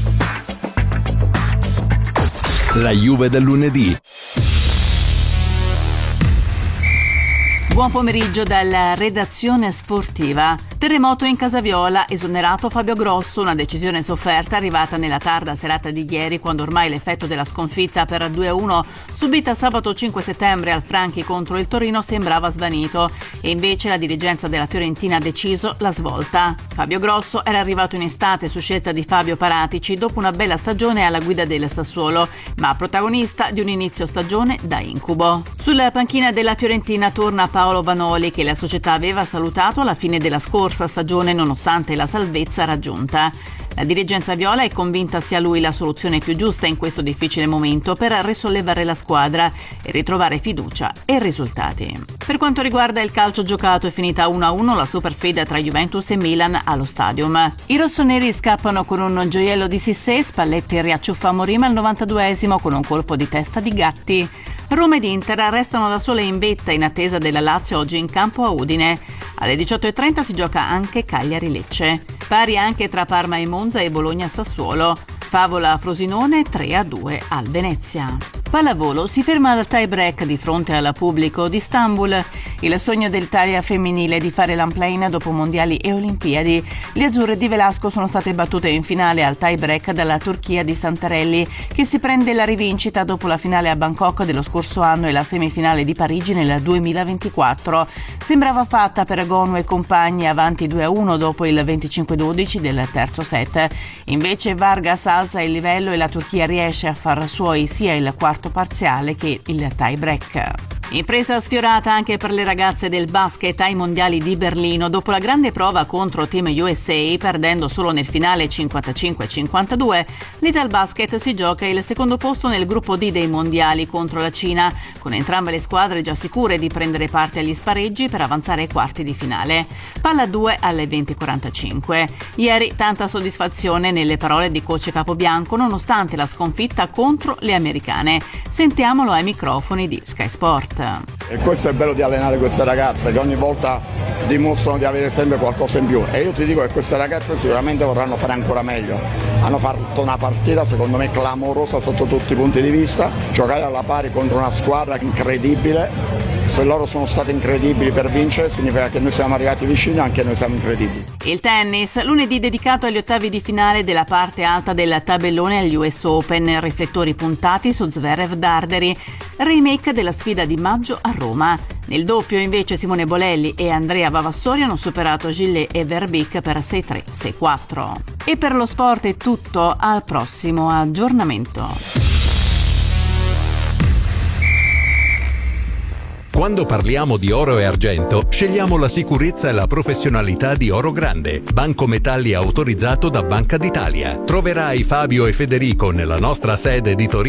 E: La Juve del lunedì.
K: Buon pomeriggio dalla redazione sportiva. Terremoto in Casaviola, esonerato Fabio Grosso, una decisione sofferta arrivata nella tarda serata di ieri quando ormai l'effetto della sconfitta per due a uno subita sabato cinque settembre al Franchi contro il Torino sembrava svanito e invece la dirigenza della Fiorentina ha deciso la svolta. Fabio Grosso era arrivato in estate su scelta di Fabio Paratici dopo una bella stagione alla guida del Sassuolo, ma protagonista di un inizio stagione da incubo. Sulla panchina della Fiorentina torna Paolo Vanoli che la società aveva salutato alla fine della scorsa stagione nonostante la salvezza raggiunta. La dirigenza viola è convinta sia lui la soluzione più giusta in questo difficile momento per risollevare la squadra e ritrovare fiducia e risultati. Per quanto riguarda il calcio giocato è finita uno a uno la super sfida tra Juventus e Milan allo Stadium. I rossoneri scappano con un gioiello di Sissé, Spalletti riacciuffa Morima al novantaduesimo con un colpo di testa di Gatti. Roma ed Inter restano da sole in vetta in attesa della Lazio oggi in campo a Udine. Alle diciotto e trenta si gioca anche Cagliari-Lecce. Pari anche tra Parma e Monza e Bologna-Sassuolo. Favola-Frosinone tre a due al Venezia. Pallavolo si ferma al tie break di fronte al pubblico di Istanbul. Il sogno dell'Italia femminile è di fare l'unplane dopo mondiali e olimpiadi. Le azzurre di Velasco sono state battute in finale al tie break dalla Turchia di Santarelli, che si prende la rivincita dopo la finale a Bangkok dello scorso anno e la semifinale di Parigi nel duemilaventiquattro. Sembrava fatta per Gonu e compagni avanti due a uno dopo il venticinque dodici del terzo set. Invece Vargas alza il livello e la Turchia riesce a far suoi sia il quarto parziale che il tie break. Impresa sfiorata anche per le ragazze del basket ai mondiali di Berlino. Dopo la grande prova contro Team U S A, perdendo solo nel finale cinquantacinque a cinquantadue, l'Italbasket si gioca il secondo posto nel gruppo D dei mondiali contro la Cina, con entrambe le squadre già sicure di prendere parte agli spareggi per avanzare ai quarti di finale. Palla due alle venti e quarantacinque. Ieri tanta soddisfazione nelle parole di coach Capobianco nonostante la sconfitta contro le americane. Sentiamolo ai microfoni di Sky Sport.
L: E questo è bello di allenare queste ragazze, che ogni volta dimostrano di avere sempre qualcosa in più, e io ti dico che queste ragazze sicuramente vorranno fare ancora meglio. Hanno fatto una partita secondo me clamorosa sotto tutti i punti di vista, giocare alla pari contro una squadra incredibile. Se loro sono stati incredibili per vincere, significa che noi siamo arrivati vicini, anche noi siamo incredibili.
K: Il tennis, lunedì dedicato agli ottavi di finale della parte alta del tabellone agli U S Open, riflettori puntati su Zverev Darderi, remake della sfida di maggio a Roma. Nel doppio invece Simone Bolelli e Andrea Vavassori hanno superato Gillet e Verbeek per sei tre sei quattro. E per lo sport è tutto, al prossimo aggiornamento.
E: Quando parliamo di oro e argento, scegliamo la sicurezza e la professionalità di Oro Grande, banco metalli autorizzato da Banca d'Italia. Troverai Fabio e Federico nella nostra sede di Torino